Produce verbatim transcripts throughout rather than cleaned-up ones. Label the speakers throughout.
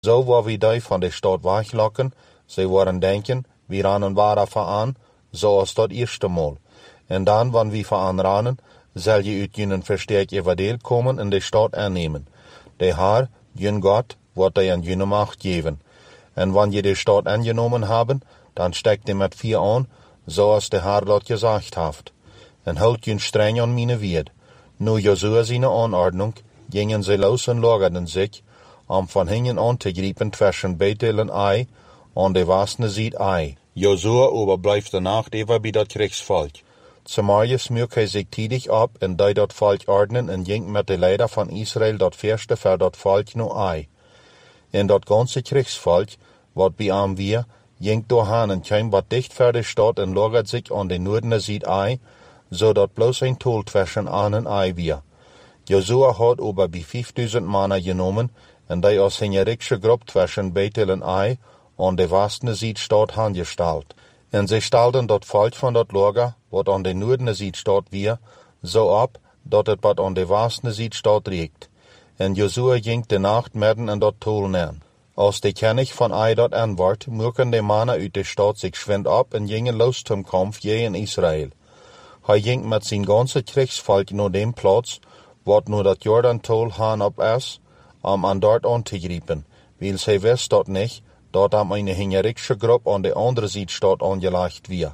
Speaker 1: So waar we die van de stad weglokken, ze waren denken, we rannen waar aan, zoals dat eerste Mal. En dan, wanneer we van rannen, zal je uit jenen versterk evadeel komen en de stad aannemen. De Haar, jun God, wordt hij aan jene macht geven. En wanneer je de stad aangenomen hebben, dan steekt hij met vier aan, zoals de Haar dat gezegd heeft. En houdt jun streng aan mijn wied. Nu Josua zijn aanordnung, gingen ze los en lagerden zich, om van hingen aan te griepen tussen Bethel en Ai, aan de westende zijde Ai. Josua overblijft de nacht even bij dat krijgsvolk. Samaria smuurt hij zich tidig op en deed dat volk ordnen en ging met de leider van Israël dat verste voor dat volk naar Ai. En dat ganze krijgsvolk, wat bij hem weer, ging doorheen en kwam wat dicht voor de stad en lagert zich aan de noordende zijde Ai, zodat bloos een tol tussen aan en Ai weer. Josua had over bij vijfduizend mannen genomen en die als generische groep tussen Bethel en Ai aan de westende zijde stad aangesteld. En ze stelden dat volk van dat lager, wat aan de noordende zijde stad weer, zo op, dat het wat aan de westende zijde stad riekt. En Josua ging de nacht midden in dat tol neer. Als de kennis van Ai dat aanwort, moeken de mannen uit de stad zich schwind op en gingen los zum Kampf tegen Israël. Hij ging met zijn ganze krijgsvolk naar dem plaats, wat nu dat Jordan-tol haan op is, om aan dort aan te griepen, weil zij wist dat niet, dat am eine generische groep aan de andere zijde stad aangelegd weer.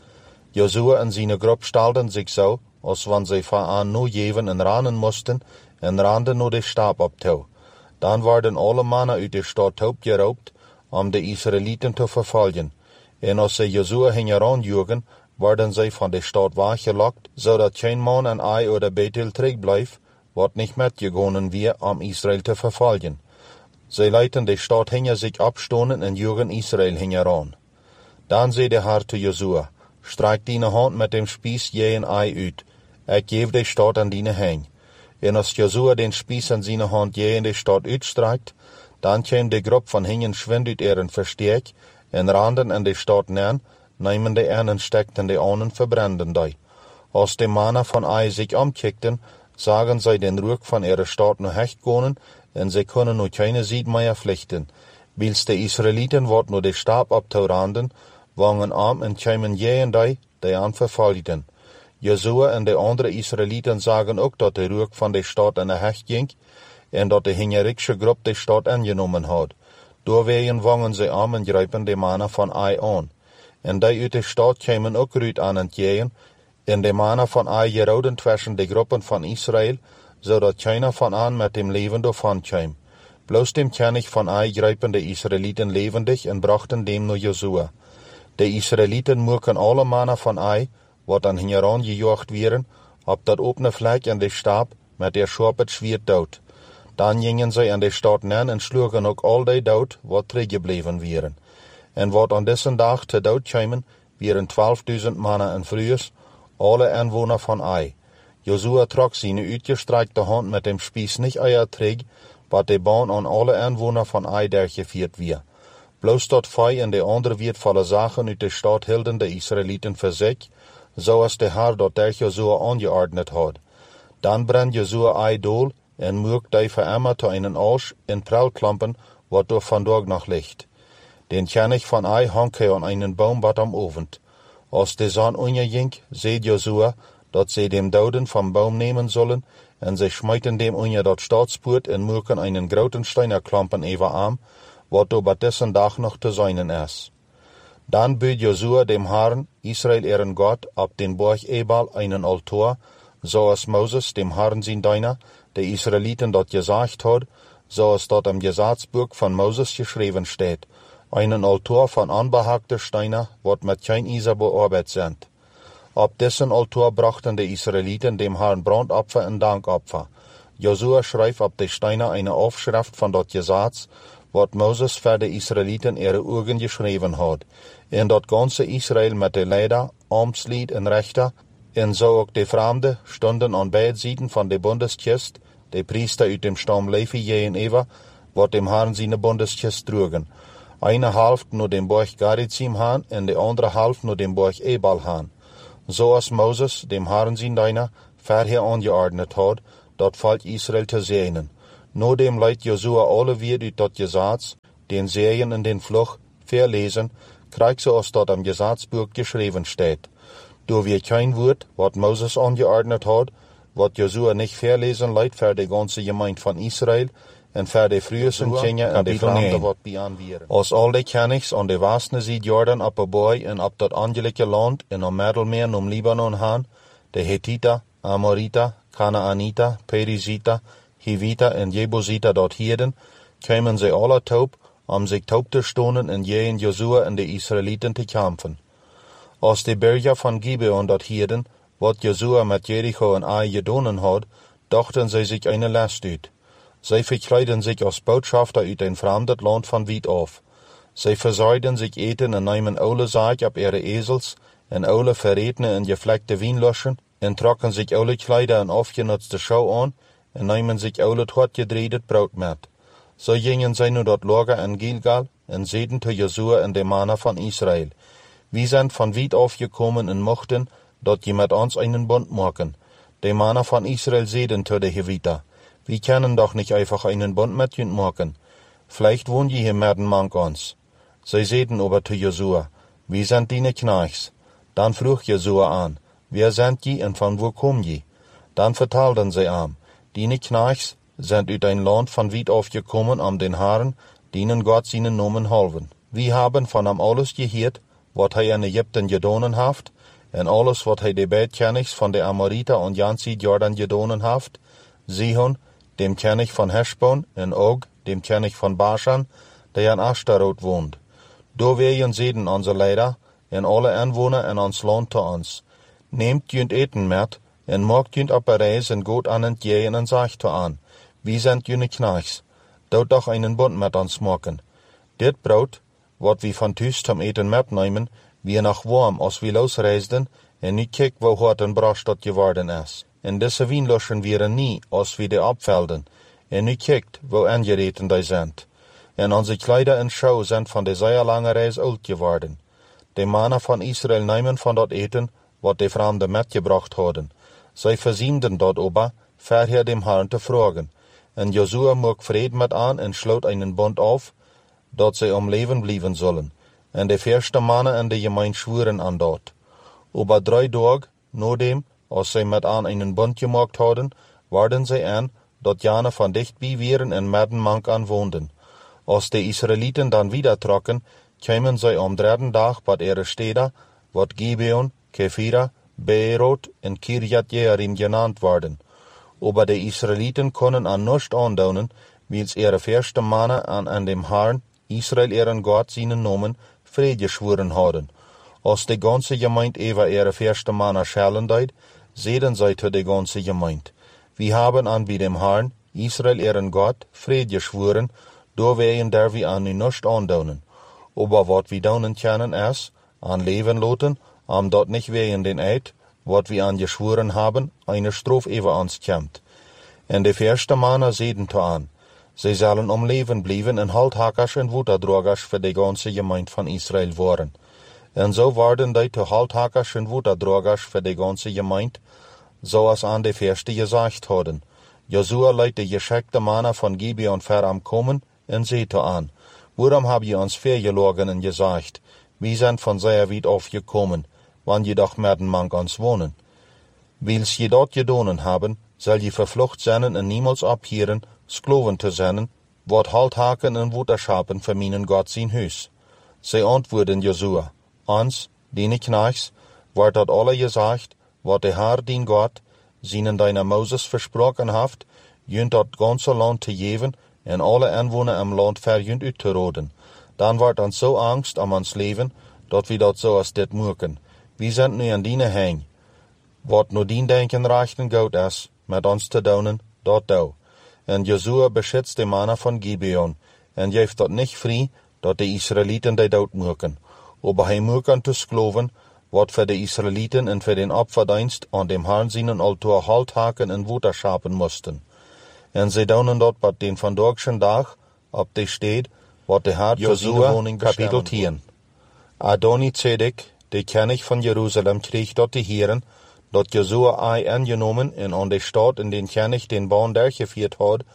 Speaker 1: Josua en zijn groep stelden zich zo, als wanneer zij van aan nu geven en rannen moesten, en randen naar de stab op toe. Dan werden alle mannen uit de stad opgeroopt, om de Israëlieten te vervolgen. En als zij Josua gingen aanjagen, werden zij van de stad weggelokt, zodat geen man en Ai oder Bethel terugblijft, wat niet metgegonnen weer om Israël te vervolgen. Zij lieten de stad hingen zich opstonen en joegen Israël hingen aan. Dan zei de Herr te Josua, strek dine hand met dem spies je en Ai uit, ik geef de stad aan dine heng. En als Josua den spies aan zijn hand je in de stad uitstrekt, dan kwam de groep van hingen schwind uit ihren versterk en randen in de stad neer, nemen de en en stekten de anen verbranden die. Als de mannen van Ai zich omkijkten, zagen zij den rook van ihre stad nu hecht konen en ze kunnen nu keine Zied meer vlichten. Wils de Israëlieten wat nu de stab op te randen, wangen am en kwamen je en die, die aan vervolgden. Josua en de andere Israëlieten zagen ook dat de rook van de stad in de hecht ging en dat de generische groep de stad aangenomen had. Doorwegen wangen ze am en grijpen de mannen van Ai aan. En die uit de stad kwamen ook eruit aan het jagen, en de mannen van Ai gerouden tussen de groepen van Israël, zodat keiner van aan met dem leven doorvan kwam. Bloos dem kennis van Ai grijpen de Israëlieten levendig en brachten dem naar Josua. De Israëlieten moeken alle mannen van Ai, wat aan hen aangejaagd werden, op dat opene vlek in de stab, met der schop het zwierd dood. Dan gingen zij in de stad neer en sloegen ook al die dood, wat teruggebleven waren. En wat aan deze dag te dood kwamen, waren twaalfduizend mannen en vrouwen, alle inwoner van Ai. Josua trok zijn uitgestrekte hand met dem spies niet eier terug, wat de baan aan alle inwoner van Ai dergevierd weer. Bloos dat vij en de andere weertvolle zaken uit de stad hielden de Israëlieten voor zich, zoals de Herr dat der Josua aangeordnet had. Dan brengt Josua Ai dool en moekt die voor immer te einen Arsch in prellklampen, wat door vandaag nog ligt. Den kennis van Ai hangt hij aan einen boom wat am ovend. Als de zon onderging, zei Josua, dat ze dem doden van boom nemen zullen, en ze schmijten dem onder dat staatspoort en moeken einen groten steinerklampen even aan, wat door bij deze dag nog te zijn is. Dan biedt Josua dem Herrn, Israël ihren Gott, op den Berg Ebal einen Altar, zoals Moses dem Herrn zijn Diener, de Israëlieten dat gezegd had, zoals dat im Gesetzbuch van Moses geschreven steht, einen Altar van anbehackte Steine, wat met kein Iser bearbeitet sind. Op dessen Altar brachten de Israëlieten dem Herrn Brandopfer en Dankopfer. Josua schreef op de Steine eine Aufschrift van dat Gesetz, wat Moses voor de Israëlieten ihre Augen geschreven had. En dat ganze Israël met de leider, Amtslied en rechter, en zo ook de Fremden, stonden aan beide zijden van de Bundeskist, de priester uit dem stam Levi gegenüber, wat dem Herrn zijn Bundeskist droegen. Eine half naar dem Berg Gerizim haan en de andere half naar dem Berg Ebal haan. Zoals Moses dem Herrn zijn Diener vorher aangeordnet had, dat volk Israël te zegenen. Nodem leidt Josua alle weer uit dat Gesetz, den Serien in den Fluch, verlesen, kriegt so als dort am Gesetzbuch geschrieben steht. Do wir kein Wort, wat Moses angeordnet hat, wat Josua nicht verlesen leidt für die ganze Gemeinde von Israel, en für die frühesten Kinder en die Fremde wat beanwieren. Als al die Königs an die westene Seite Jordan ab Aboi en ab dat angelike Land en am Mittelmeer um Libanon han, de Hethiter, Amoriter, Kanaaniter, Perisiter, Hiviter en Jebusiter dort hierden, kämen sie alle taub, um sich taub zu stonen en jehen Josua en die Israeliten zu kämpfen. Als die Berge von Gibeon dort hierden, wat Josua mit Jericho en Ai gedonen had, dachten sie sich eine Last uit. Sie verkleiden sich als Botschafter uit ein fremdes Land von weit auf. Sie versäuden sich eten en nehmen alle Saag ab ihre Esels, en alle verretene en gefleckte Wienloschen, en trocken sich alle Kleider en aufgenutzte Schau an, en nehmen sich alle totgedredet Brot mit. So gingen sie nu dort Lager in Gilgal, en seden zu Josua en de Männer von Israel. Wir sind von weit aufgekommen en mochten, dort je mit uns einen Bund machen. De Männer von Israel seden zu de Hiviter. Wir können doch nicht einfach einen Bund mit jünd machen. Vielleicht wohnen je hier mehr den Mank uns. Sie seden aber zu Josua, wir sind deine Knechts. Dann frug Josua an, wer sind je und von wo kommen je? Dann vertelten sie ihm, deine Knechts sind uit ein Land von weit aufgekommen, um den Herren, denen Gott seinen Namen halven. Wir haben von ihm alles gehört, wat hij in Ägypten gedonen haft, en alles wat hij de Beitkönigs von de Amoriter und Jansi Jordan gedonen haft, Sihon, dem König von Heshbon, en Og, dem König von Bashan, der in Ashtarot wohnt. Do wehen seden onze Leider, en alle Anwohner in ons Land zu uns. Nehmt jünd eten met, en mogt jünd op reis en goed an en jeën en sagt to an, wie sind jüne Knechts, dort doch einen Bund mit uns machen. Dit Brot, wat wir von Tüs zum Eten mitnehmen, wir nach warm, als wir losreisden, en nu kijk wo hart en brasch dat geworden is. En diese Wienloschen wären nie, als wir die abvelden, en nu kijkt wo angereten die sind. En onze Kleider en Schau sind von der sehr lange Reis alt geworden. Die Männer von Israel nehmen von dort Eten, wat die Fremde mitgebracht hadden. Sie versiemden dort ober, vorher dem Herrn zu fragen. En Josua mog Fried mit an en schloot einen Bund auf, dat sie am Leben blieben sollen. En de erste Männer in der Gemeinde schwuren an dort. Über drei Tage, nachdem, als sie mit an einen Bund gemacht hadden, waren sie an, dat jane von dichtbij wären en met Mank an wohnden. Als die Israeliten dann wieder trocken, kämen sie am dritten Tag bei ihre Städte, wat Gibeon, Kephira, Beerot en Kirjat Jearim genannt worden. Aber die Israeliten können an nichts andaunen, wils ihre erste Männer an, an dem Herrn, Israel ihren Gott seinen Namen, Friede schwuren haben. Als die ganze Gemeinde über ihre erste Männer schellen deut, sehen sie zu der ganze Gemeinde. Wir haben an bei dem Herrn, Israel ihren Gott, Friede schwuren, do wehen der wir an nichts andaunen. Aber wat wir daunen können ist, an Leben loten, am dort nicht wehen den Eid, wat wir an geschworen haben, eine Strophe über uns kämmt. En de erste Männer seden to an, sie sollen um Leben blieben en Halthackers en Wuterdrogers für die ganze Gemeinde von Israel waren. En so waren die to Halthackers en Wuterdrogers für die ganze Gemeinde, so als an de erste gesagt hadden. Josua leidt die geschickte Männer von Gibeon ver am kommen en sehte an, warum hab ihr uns vergelogen en gesagt, wir sind von sehr weit aufgekommen, wann jedoch werden Mank uns wohnen. Wils je dort gedonen haben, soll je verflucht sein en niemals abhieren, Skloven zu sein, wat Halthaken en Wutterschapen vermienen Gott sein Hus. Sie antworten Josua, ans, deine Knechts, wird dort alle gesagt, wat der Herr, dein Gott, seinen deiner Moses versprochen haft, jünt dort ganze Land zu geben, en alle Anwohner im Land verjünt uitzuroden. Dann wird uns so Angst am uns Leben, dat wir dort so als dit mögen. Wir sind nu an diene heng. Wat nur dien denken reichten Gott is, mit uns zu daunen, dort dau. En Josua beschützt die Männer von Gibeon, en geeft dort nicht frei, dat die Israeliten die dort mögen. Aber hij mögen zu skloven, wat für die Israeliten en für den Opferdienst an dem Herrn seinen Altar Halthaken en Wutterschapen mussten. En sie daunen dort bei den von Dorgschen Tag, ob die steht, wat der Herr für seine Wohnung Kapitel zehn. Adoni-Zedek, der König von Jerusalem, kriegt dort die Herren, dort Josua ei angenommen und an der Stadt in den König den Baum durchgeführt hat,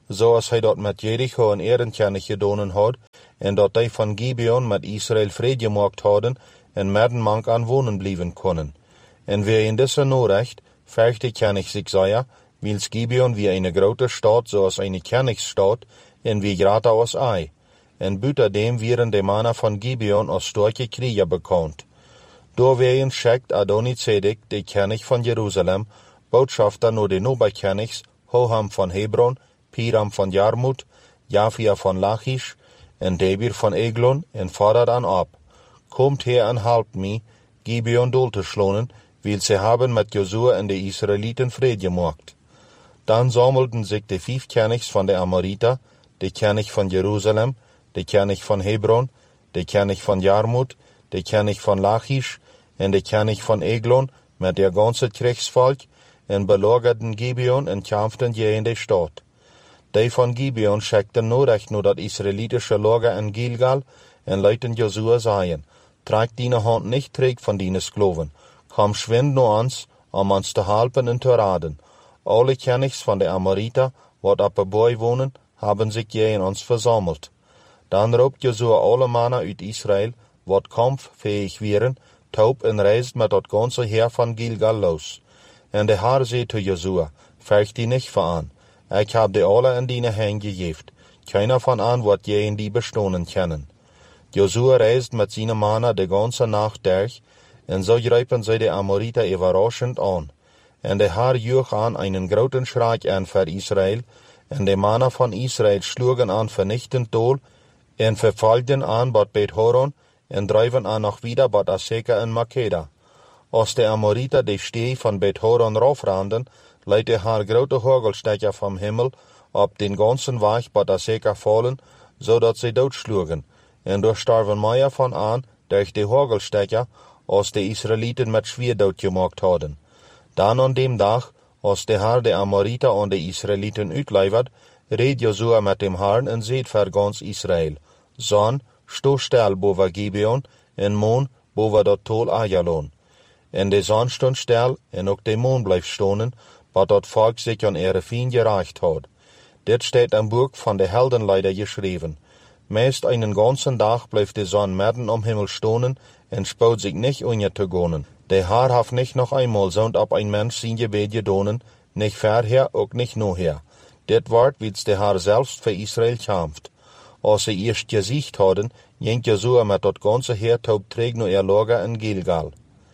Speaker 1: zoals hij dat met Jericho en Ehrenkennig gedonen had, en dat hij van Gibeon met Israël vrede gemaakt hadden, en midden mank aan wonen blijven konnen. En wie in deze noorrecht, vergte Kennig zich zei, wils Gibeon wie eine grote stad, zoals eine Kennigsstad, en wie grata als ei. En buiten dem wieren de mannen van Gibeon als sterke krieger bekannt. Doorwegen schickt Adoni-Zedek, de Kennig van Jeruzalem, Botschafter naar de Nobekenigs, Hoham van Hebron, Piram van Jarmut, Jafia van Lachish, en Debir van Eglon, en fordert an ab. Kommt her en helpt mij, Gibeon doel te schlonen, weil sie haben mit Josua en de Israeliten vrede gemacht. Dan sammelten sich de vijf Kenigs van de Amorita, de Kenig van Jeruzalem, de Kenig van Hebron, de Kenig van Jarmut, de Kenig van Lachish, en de Kenig van Eglon, met der ganze Kriegsvolk, en belagerten Gibeon en kämpften je in de stad. Die van Gibeon schickten noorrecht naar dat Israelitische lager in Gilgal, en leuten Josua zeien, trag dine hand nicht terug van dine Skloven, kom schwind naar ons, om ons te helpen en te raden. Alle Kenigs van de Amorita, wat op de boy wonen, haben sich je in ons versammelt. Dan roept Josua alle mannen uit Israël, wat kampffähig wären, taub en reist met dat ganze Heer van Gilgal los. En de Herr zei te Josua, vecht die nicht veraan. Ik heb de alle in dine hand gegeven. Keiner van aan wordt je in die bestonen kennen. Josua reist met zijn mannen de ganze Nacht durch, en so greifen sie de Amorita überraschend an. En de Herr joeg aan einen groten Schreck an für Israel, en de mannen van Israel schlugen an vernichtend doel, en verfolgten an bad Bet Horon, en drijven an noch wieder bad Aseka en Makeda. Als de Amorita de stee van Bet Horon raufranden, leidt de Herr grote Hagelstecher vom Himmel op den ganzen Weg bad Aseka fallen, zodat sie doodschlugen, en durchstarven Meier von an durch de Hagelstecher, als de Israeliten met schwer doodgemaakt hadden. Dan an dem Dag, als de Herr de Amorita an de Israeliten uitleivert, reed Josua met dem Herrn en zeet voor gans Israël. Zon, sto stil boven Gibeon, en moon boven dat tol Ajalon. En de zon stond stil, en ook de moon bleef stonen, wat dat volk zich aan ihre Fien gereicht had. Dit steht am Buch van de Heldenleider geschreven. Meest einen ganzen Tag bleef de zon midden am Himmel stonen, en spoot sich nicht unter zu gehen. Der Herr hat nicht noch einmal so ab ein Mensch sein Gebet gedonen, nicht vorher, auch nicht nachher. Dit Wort, wie's der Herr selbst für Israel kämpft. Als sie erst gesiegt hadden, ging Josua mit dat ganze Heer taub träg nur ihr Lager in Gilgal.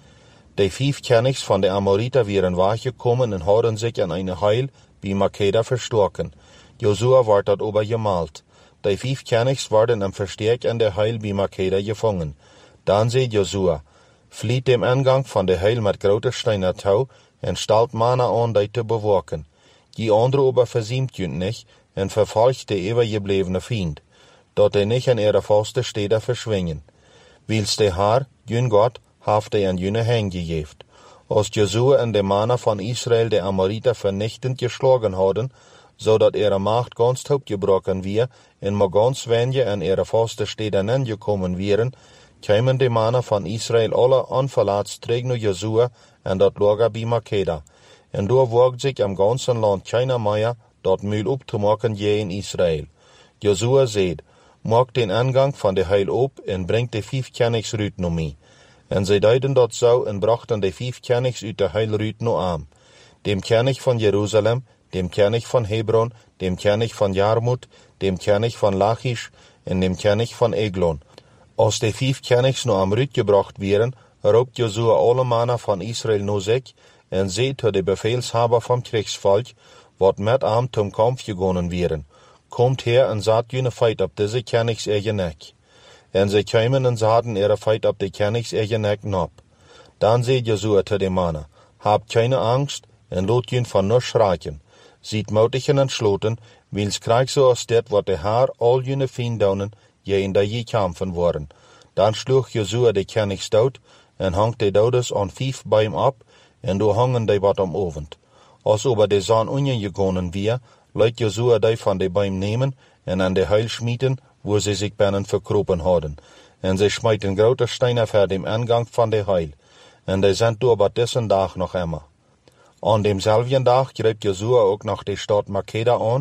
Speaker 1: Die fünf Kenigs von der Amorita wären wachgekommen und hadden sich an eine Heil wie Makeda verstocken. Josua ward dat ober gemalt. Die fünf Kenigs waren am Verstärk an der Heil wie Makeda gefangen. Dan zei Josua, flieht dem Eingang von der Heil mit grote Steiner Tau en stalt Mannen an, die te bewaken. Die andere aber versiemt jünt nicht en verfolgt de übergeblevene Feind, dat er nicht an ihre vaste Städte verschwingen. Wils der Herr, jün Gott, haft er an jüne Hand gegeben. Als Josua en de Mannen von Israel de Amorita vernichtend geschlagen hadden, so dat ihre Macht ganz gebrochen wir en ma ganz wenige an ihre vaste Städte angekommen wären, kämen de Mannen von Israel alle unverletzt träg nur Josua en dat Lager bei Makeda. En door wagt sich am ganzen Land keiner mehr, dat Mühl opzumachen je in Israel. Josua seht, mag den Eingang von der Heil op en bringt de vijf Kenigs Rüt no mee. En sie deuten dat so en brachten de vijf Kenigs uit de Heil Rüt no aan. Dem Kenig von Jerusalem, dem Kenig von Hebron, dem Kenig von Jarmut, dem Kenig von Lachish en dem Kenig von Eglon. Als de vijf Kenigs no am Rüt gebracht wären, roept Josua alle Mannen von Israel no sich, en seht de Befehlshaber vom Kriegsvolk, wat met am zum Kampf gegangen wären. Kommt her en saat jene feit op diese Kenigs eigen nek. En sie kämen en saten ihre feit op de Kenigs eigen nek nop. Dan seht Josua te de Mannen, habt keine Angst, en lot jün van nur schreiken. Ziet mutig en entschloten, wils krijg so als dit wat de Herr al jene Fiendaunen, je in de je kämpfen worden. Dan sloeg Josua de Kenigs dood, en hangt de dodes aan vijf bij hem op, en door hangen die wat om ovend. Als over de zon ungegangen weer, leidt Josua die van de Beim nemen en an de Heil schmieden, wo sie sich binnen verkropen hadden. En sie schmeiten grote Steine voor dem Eingang van de Heil. En die sind door bij dessen dag nog immer. An demselben Tag greift Josua ook nog de Stadt Makeda an,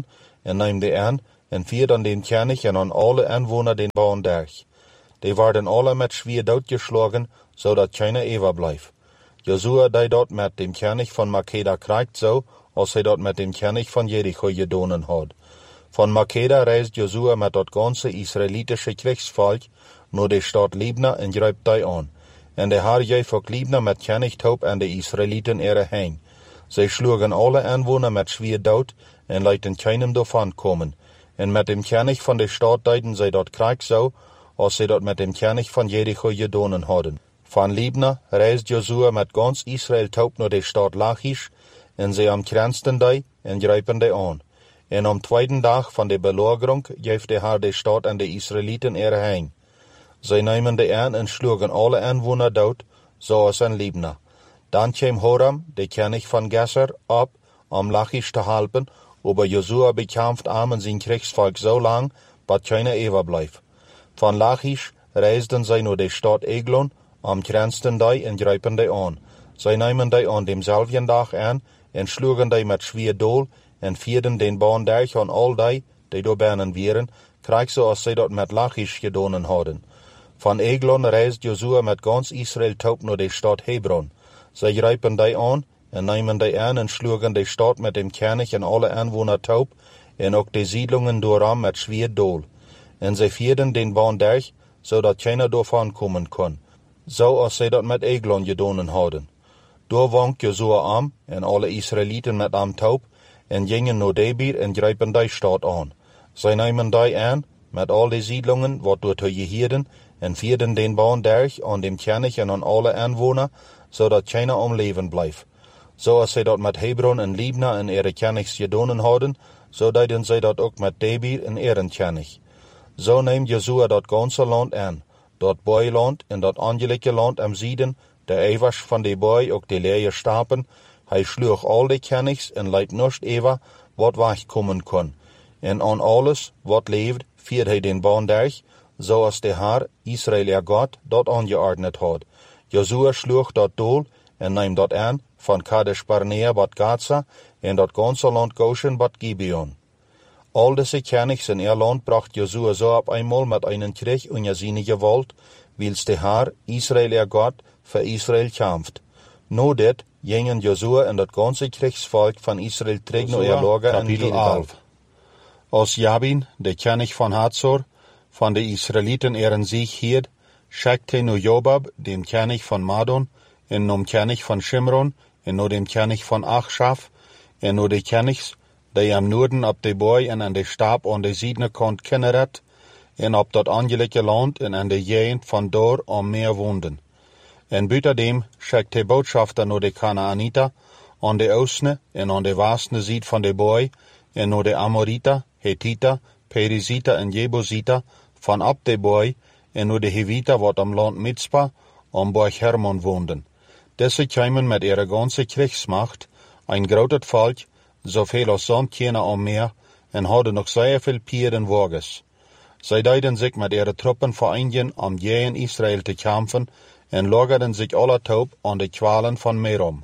Speaker 1: en neem de aan, en vier dan den König en an alle Anwohner den Bauen derch. Die werden alle met schwer doodgeschlagen, zodat keiner Eva bleef. Josua die dort met dem König von Makeda krijgt zo, als hij dat met dem König von Jericho gedonen had. Von Makeda reist Josua met dat ganze israelitische Kriegsvolk naar de stad Libna en grijpt die aan. En de Heer geeft ook Libna met König Tob aan de Israeliten ere heen. Zij sloegen alle Anwohner met schwer dood en lieten keinem davon komen. En met dem König von der stad deiden zij dat krijg zo, als zij dat met dem König von Jericho gedonen hadden. Van Libna reist Josua met ganz Israel Tob naar de stad Lachish, en zij omkransten die en grijpen die aan. En am tweeden dag van de belagerung geeft de Heer de stad aan de Israeliten ere heen. Zij nemen die aan en sloegen alle Anwohner dood, zoals in Libna. Dan kwam Horam, de König von Gesser, op om Lachish te helpen, aber Josua bekämpft Amen zijn Kriegsvolk so lang, dat keiner Eva bleef. Van Lachish reisden zij naar de stad Eglon, omkransten die en grijpen die aan. Zij nemen die aan demselben dag aan en sloegen die met schwer dool en vierden den Baan derch aan al die, die door banen wieren, krijg zoals zij dat met Lachish gedonen hadden. Van Eglon reist Josua met ganz Israel Tob naar de stad Hebron. Zij grijpen die aan en nemen die aan en sloegen de stad met dem König en alle Anwohner Tob en ook de siedlungen dooram met schwer dool. En zij vierden den Baan derch, zodat keiner daarvan komen kon, zoals zij dat met Eglon gedonen hadden. Door wankt Josua am en alle Israeliten met am Tob en gingen naar Debir en grijpen die stad aan. Zij nemen die aan met al de siedlungen wat door te gehieden en vierden den Baan derch aan dem König en aan alle Anwohner, zodat keiner om leven bleef. Zoals zij dat met Hebron en Libna en ihre Königs gedonen hadden, zo deden zij dat ook met Debir en ihren König. Zo neemt Josua dat ganze land aan, dat Boiland en dat angelijke land am Zieden, de Evers van de Boi ook de leie stapen. Hij sloeg al de Königs en leidt nicht Eva, wat wegkomen kon. En aan alles, wat leeft, viert hij den Baan derch, zoals de Heer, Israël ihr Gott, dat angeordnet had. Josua sloeg dat dool en neemt dat aan, van Kadesh Barnea bat Gaza en dat ganze land Goshen bat Gibeon. Al deze Königs in ihr Land bracht Josua so op einmal mit einen Krieg unter seine Gewalt, wils de Heer, Israël ihr Gott, für Israel kämpft. No dit gingen Josua en dat ganze Kriegsvolk van Israel terug naar ihr Lager in Gilgal. Als Jabin, de König von Hazor, von de Israeliten ihren Sieg hielt, schickte nu Jobab, dem König von Madon, en nom König von Shimron, en no dem König von Achshaf, en no de Königs, die am Norden op de Boi en an de Stab aan de Ziedne kant Kinneret, en op dat angelijke land en an de Gegend van Dor am Meer woonden. En buiten dem schickte Botschafter naar de Kanaanita, aan de oostne en aan de westne Zied van de Boi, en naar de Amorita, Hethita, Perizita en Jebusita, van op de Boi, en naar de Hevita wat am land Mitzpa, am Borg Hermon woonden. Deze kwamen met ihre ganze Kriegsmacht, ein groot volk, zoveel als sonst keiner am Meer, en hadden nog zeer veel Pier en Wagens. Zij deden zich met ihre Truppen vereinigen, om gegen Israel te kämpfen, en lagerden sich alle Tob an de Qualen von Merom.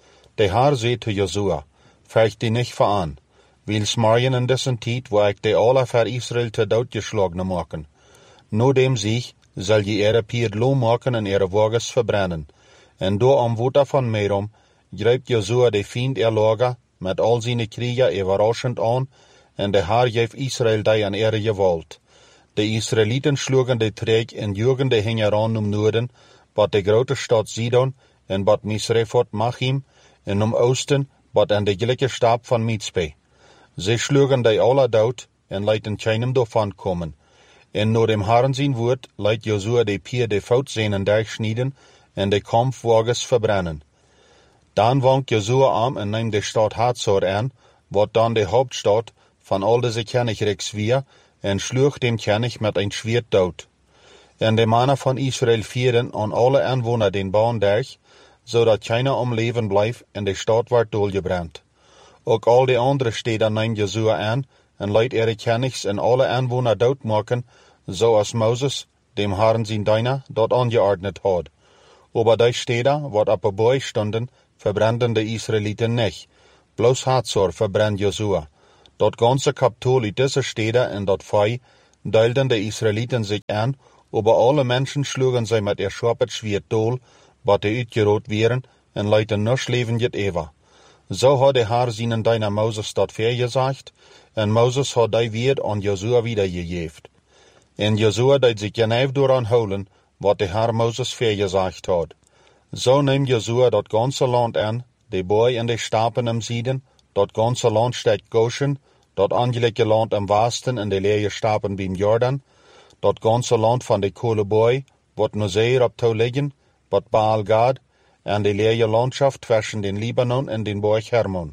Speaker 1: De Heer zei te Josua, vecht die nicht veran, wils morgen in dessen Tijd, wo ik de alle voor Israel te dood geschlagen maken. No dem Sieg zal je ihre Pier lo maken en ihre Wagens verbrennen. En door am Water von Merom greift Josua de Fiend ihr Lager met al seine Krieger überraschend an, en de Heer geeft Israel die an ihre Gewalt. De Israeliten schlugen de Träg en jürgen de Hingeran um Norden, bat de grote stad Sidon, en bat Misrefot Machim, en um Osten, bat an de gelijke Stab van Mitzpe. Ze schlugen die alle dood, en leiten keinem davon kommen. En nur dem Herrn zijn woord, leit Josua de Pier de Foutzenen durchschneiden, en de Kampfwagens verbrennen. Dan wankt Josua am en neemt de stad Hazor aan, wat dan de Hauptstadt van al deze Königreichs weer, en sloeg dem König met een Schwert dood. En de mannen van Israel vieren aan alle Anwohner den Baan derch, zodat keiner om leven blijft en de stad werd doorgebrand. Ook al de andere steden neemt Josua aan en leidt ihre Königs en alle Anwohner doodmaken, zoals Moses, dem Herrn zijn Diener, dat angeordnet had. Aber die steden, wat op de Boi stonden, verbranden de Israeliten nicht. Bloos Hazor verbrennt Josua. Dat ganze Kapitol in diese Städte en dat Fei deilten de Israeliten sich an, aber alle Menschen schlugen sie mit ihr scharpet Schwert dool, wat de uitgerot wären, en leiten nur levendig eva. So hat der Herr seinen deiner Moses dat vergesagt, en Moses hat die Wert an Josua wiedergegeben. En Josua deed sich genau daran holen, wat der Herr Moses vergesagt hat. So nimmt Josua dat ganze Land an, de Boy en de Stapen im Süden, dat ganze Land steht Goshen, dat angelegte Land am Westen en de leere Stapen beim Jordan, dat ganze Land van de Kohleboy, wat nur sehr op toe liggen, wat Baal Gad, en de leere Landschaft zwischen den Libanon en den Berg Hermon.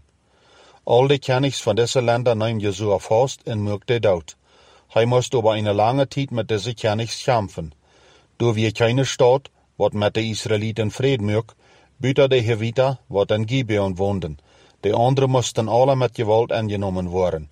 Speaker 1: Al die Königs van deze Länder nahm Josua vast en mögte dood. Hij moest über eine lange Zeit mit diese Königs kämpfen. Do wir keine Stadt, wat mit de Israeliten Fried mög, büter de Heviter, wat in Gibeon woonden. De anderen mussten alle mit Gewalt angenommen worden.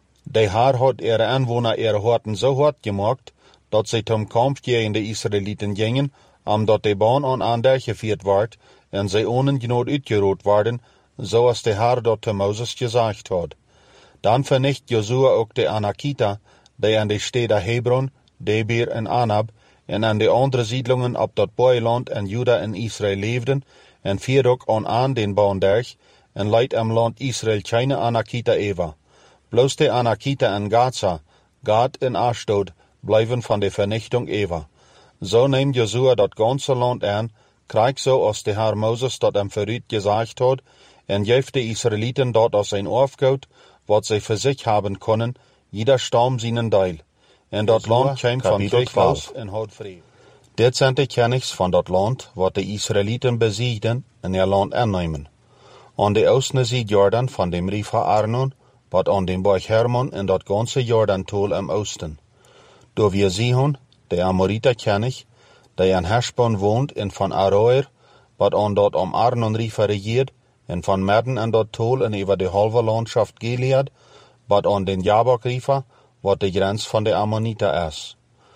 Speaker 1: De Herr hat ihre Anwohner ihre Horten so hart gemacht, dat sie zum Kampf gegen die Israeliten gingen, am dat de Bahn an ander geführt ward, en sie ohne Genot uitgerot worden, so als der Herr dort zu Moses gesagt hat. Dann vernicht Josua auch die Anakita, die an die Städte Hebron, Debir en Anab, en an die andere Siedlungen ab dat Beuland en Juda en Israel leefden, en vier ook an aan den Baanderg, en leidt am Land Israel keine Anakita eva. Bloß die Anakita en Gaza, Gad en Ashdod, blijven van de Vernichtung eva. So nimmt Josua dat ganze Land an, kriegt so, als der Herr Moses dat am Verrüt gesagt hat, en geeft de Israeliten dort als ein Aufgaut, wat sie für sich haben können, jeder Stamm seinen Teil. En dat Land käm von sich aus en hat Frieden. Dit zijn de Königs van dat Land, wat de Israeliten besiegden en ihr Land annehmen. An de Osten sieht Jordan von dem River Arnon, wat an dem Berg Hermon en dat ganze Jordan-Tal am Osten. Do wir Sihon, der Amoriter König, der an Heshbon wohnt, en van Aroer, wat an dort am Arnon River regiert, en van Merden an dat Tal en über de halve Landschaft Gilead, wat an den Jabok River, wat de Grenz van de Ammoniter is.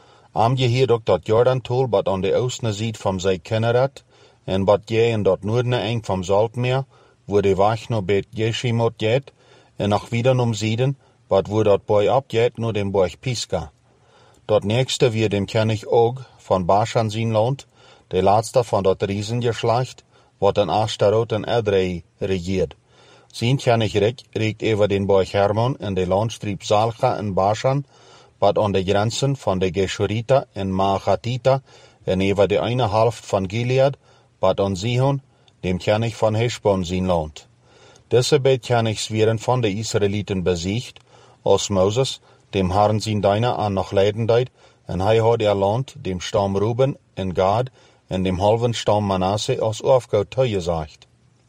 Speaker 1: Am je hier ook dat Jordan-Tal, wat an de Osten sieht vom See Kinneret, en wat je in dat Noordene eng vom Saltmeer, wo de Wach no bet Jeshimot jet, en noch wieder um Sieden, wat wo dat Boi abjet no dem Berg Pisgah. Dat nächste wir dem König Og von Bashan sin Land, de laatste van dat Riesengeschlecht, wat an Ashtarot en Edrei regiert. Sin König Rik riekt über den Berg Hermon en de Landstrieb Salcha en Bashan, wat an de Grenzen van de Geshurita en Maachatita en über de eine Halft van Gilead, wat an Sihon, dem König von Heshbon sin Land. Diese beid Königs werden von de Israeliten besiegt, als Moses, dem Herrn sin Deiner an noch leiden deed, en hij hat ihr Land, dem Stamm Ruben en Gad, en dem halben Stamm Manasse als Aufgaut zugesagt.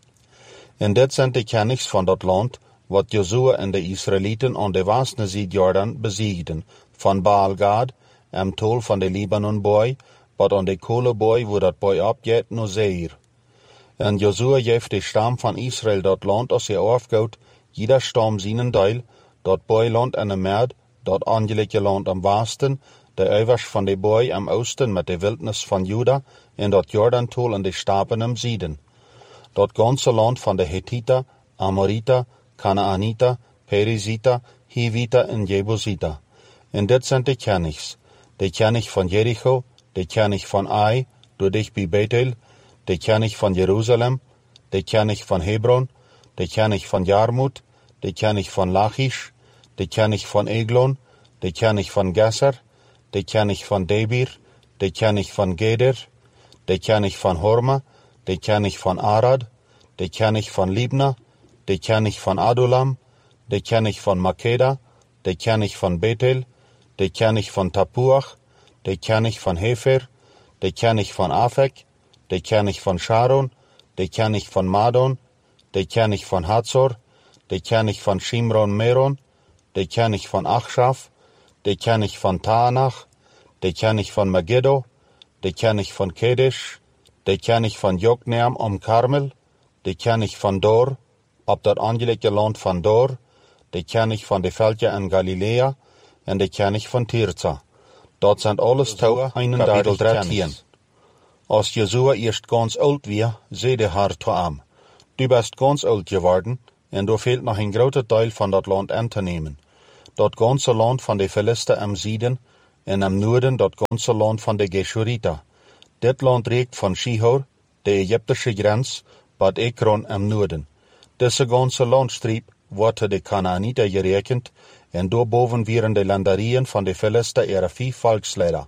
Speaker 1: En dit zijn de Königs van dat Land, wat Josua en de Israeliten an de Westene Sied Jordan besiegden, van Baal Gad, am Tal van de Libanon Boy, wat an de Kohleboy, wo dat Boy abjet, no Seir. En Josua geeft de Stamm van Israel dat Land als ihr Aufgaut, jeder Stamm seinen Teil, dat Boyland en de Merd, dat angelegte Land am Westen, de uivers van de Boy am Osten met de Wildnis van Juda, en dat Jordan-Tal en de Stapen am Süden. Dat ganze Land van de Hethiter, Amoriter, Kanaaniter, Periziter, Hiviter en Jebusiter. En dit zijn de Königs. De König van Jericho, de König van Ai, door dich bij Bethel, de König van Jeruzalem, de König van Hebron, de König van Jarmut, de König van Lachish, de König van Eglon, de König van Gesser, de König van Debir, de König van Geder, de König van Horma, de König van Arad, de König van Libna, de König van Adulam, de König van Makeda, de König van Bethel, de König van Tapuach, de König van Hefer, de König van Afek, de König van Sharon, de König van Madon, de König van Hazor, de König van Shimron Meron, de König van Achshaf, de König van Taanach, de König van Megiddo, de König van Kedesh, de König van Jokneam om Karmel, de König van Dor, op dat angelegde land van Dor, de König van de veldje in Galilea, en de König van Tirza. Dat zijn alles touw eenendertig dertien. Als Josua eerst ganz oud weer, zei de Herr zu ihm, du bist ganz oud geworden, en door fehlt nog een grote Teil van dat Land aan te nemen. Dat ganze Land van de Philister am Süden en am Noorden dat ganze Land van de Geschuriter. Dit Land reikt van Shihor, de Egyptische grens, bad Ekron am Noorden. Deze ganze Landstreep wordt de Kanaaniter gerekend en doorboven vieren de landerieën van de Philister ihre vier volksleider.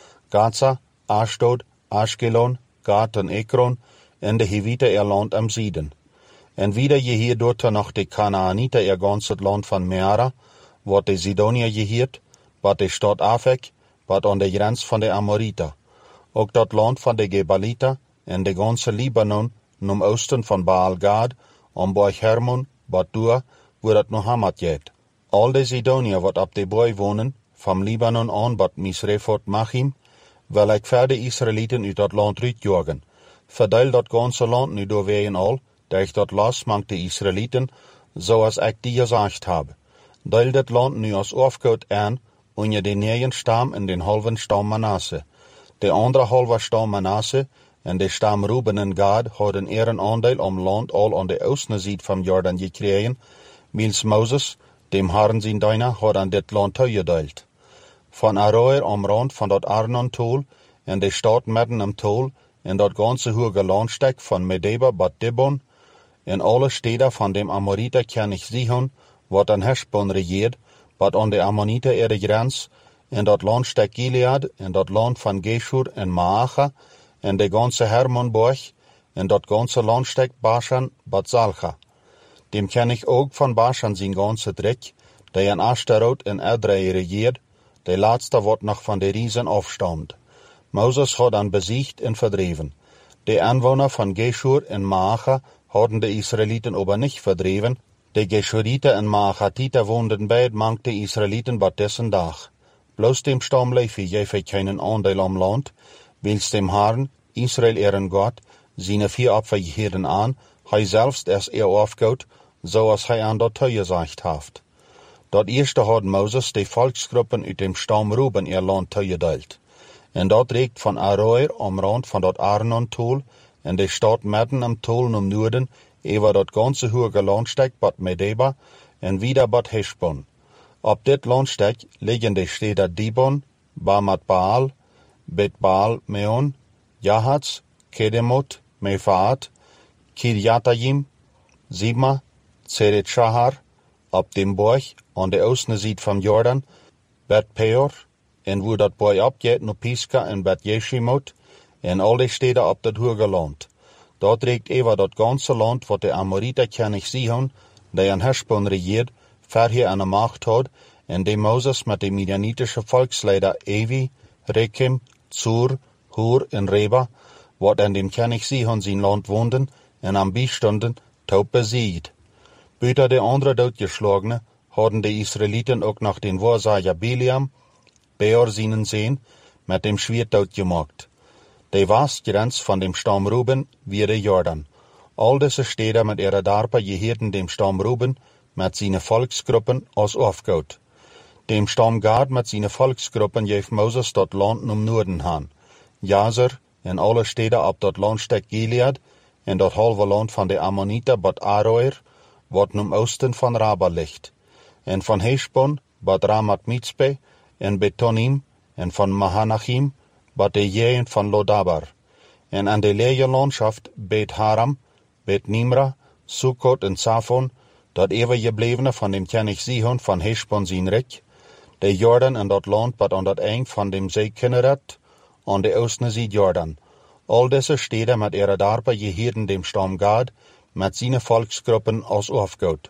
Speaker 1: Gaza, Ashdod, Ashkelon, Gat en Ekron en de Hiviter ihr Land am Süden. En wieder je dort noch de Kanaaniter ihr ganzes Land van Meara, wordt de Sidonier gehiert, wat de stad Afek, wat aan de grens van de Amoriter. Ook dat land van de Gebaliter en de ganze Libanon, num oosten van Baal Gad, om Borg Hermon, wat Dur, wo dat nog Hamad jet. Al de Sidonier wat op de boy wonen, van Libanon aan wat Misrefot Machim, wil ik verder Israëlieten uit dat land uitjagen. Verdeel dat ganze land nu doorwegen al, dat ik dat las mank de Israëlieten, zoals ik die gezegd heb. Deel dit land nu als afgoed aan, onder de negen stam en den halven stam Manasse. De andere halve stam Manasse en de stam Ruben en Gad hadden ihren aandeel om land al aan de oostenzijde van Jordan gekregen, mils Moses, dem Herrn zijn dienaar, had aan dit land toegedeeld. Van Aroer am rand van dat Arnon-Tol en de stad midden am Tol en dat ganze hoge landstek van Medeba bat Dibon en alle steden van dem Amoriter König Sihon, wat aan Heshbon regiert, wat aan de Ammoniter ihre grens, en dat landstek Gilead, en dat land van Geshur en Maacha, en de ganze Hermonborg, en dat ganze landstek Bashan, bat Zalcha. Dem König ook van Bashan zijn ganze Dreck, die aan Ashtaroth en Edrei regiert, de laatste wordt nog van de Riesen afstammt. Moses had dan besiegt en verdreven. De Anwohner van Geshur en Maacha hadden de Israëlieten aber nicht verdreven. De Geschuriter en Maachatiter woonden bij het mank de Israëlieten bat dessen dag. Bloos dem stam Levi geef ik keinen aandeel am land, wils dem Herrn, Israël ihren Gott, seine vier Abwehrherren aan, hij selbst es er aufgaut, zoals hij aan dat toegezegd heeft. Dat eerste had Moses de volksgruppen uit dem stam Ruben ihr land toegedeeld. En dat reikt van Aroer am rand van dat Arnon-Tol en de stad midden am Tol om Noorden, over dat ganze hoge landstek bat Medeba en wieder bat Heshbon. Op dit landstek liggen de steden Dibon, Bamat Baal, Bet Baal Meon, Jahatz, Kedemot, Mefaat, Kirjatayim, Sibma, Zeret Shahar, op dem borg aan de oostenzijde van Jordan, Bet Peor, en wo dat borg opgeet no Pisca en Bet Jeshimot, en al de steden op dat hoge land. Dat reikt over dat ganze land wat de Amoriter König Sihon, die aan Heshbon regiert, verheer aan de macht had, en de Moses met de Midianitische volksleider Evi, Rekem, Zur, Hur en Reba, wat aan dem König Sihon zijn land woonden en aan bijstonden, taub besiegt. Buiten de andere doodgeslagene hadden de Israëlieten ook nog den Wahrsager Biliam, Beor zijnen zeen, met dem Schwert doodgemaakt. De Westgrens van dem stam Ruben wie de Jordan. Al deze steden met ihre Darper geheerden dem stam Ruben met zijn volksgruppen als afgoed. Dem stam Gad met zijn volksgruppen geeft Moses dat land om Noorden aan. Jazer en alle steden op dat landstek Gilead en dat halve land van de Ammoniter bat Aroer, wat om oosten van Raba ligt. En van Heshbon bat Ramat Mitzpe en Betonim en van Mahanachim bat de jeën van Lodabar. En aan de lege landschaft Bet Haram, Bet Nimra, Sukkot en Safon, dat overgeblevene van dem König Sihon van Heshbon zijn rijk, de Jordan en dat land wat aan dat eind van dem zee Kinneret, aan de oostenzijde Jordan. Al deze steden met ihre Darper geheerden dem stam Gad, met zijn volksgruppen als afgoed.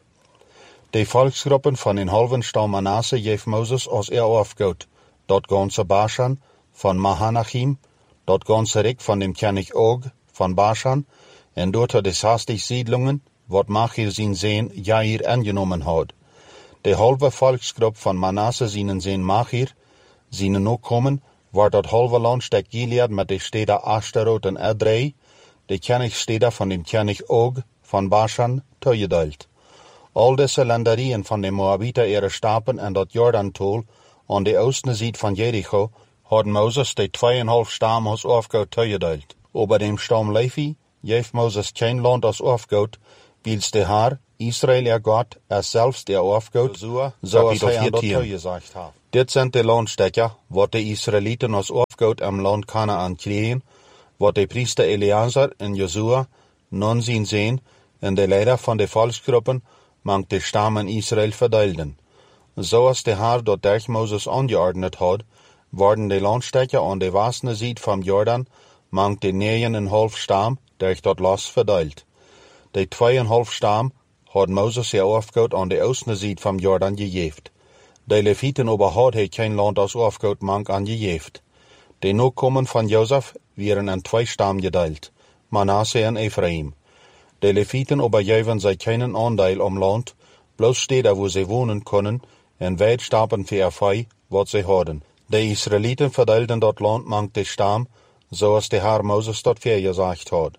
Speaker 1: De volksgruppen van den halven stam Manasse geeft Moses als er afgoed, dat ganze Bashan, van Mahanachim, dat ganze Rijk van dem König Og, van Bashan, en dort de zestig Siedlungen, wat Machir zijn zeen Jair aangenomen had. De halve volksgroep van Manasse zijn zeen Machir, zijn ook komen, waar dat halve landstek Gilead met de steden Ashtaroth en Edrei, de Königsteden van dem König Og, van Bashan, toegedeeld. Al deze landerieën van de Moabiter ihre stapen en dat Jordan-tol, aan de oostenzijde van Jericho, had Moses de tweeënhalf stam als afgoed toegedeeld. Over dem stam Levi geeft Moses geen land als afgoed, wils de Haar, Israel er Gott, er selbst er aufgeht, so als hij dort gesagt hat. Dit sind de loonstekker, wat de Israeliten als aufgeht am Land Kanaan kregen, wat de priester Eleazar en Josua nun zien sehen, en de leider van de volksgruppen mangt de stammen Israel verdeelden. Zoals de Heer dort durch Moses angeordnet had, worden de loonstekker aan de westelijke zijde van Jordan mangt de negenenhalf stam durch dort los verdeeld. De tweeënhalf stam had Moses er aufgehouden aan de oostelijke zijde van Jordan gegeven. De Leviten aber had hij geen land als aufgehoud mank aangegeven. De Nachkommen van Josef werden in twee stam gedeeld, Manasse en Ephraim. De Leviten aber geven zij keinen aandeel om land, bloos steden wo ze wonen kunnen, en wijd stappen voor vee, wat ze hadden. De Israeliten verdeelden dat land mank de stam, zoals de Heer Moses dat voorgezegd had.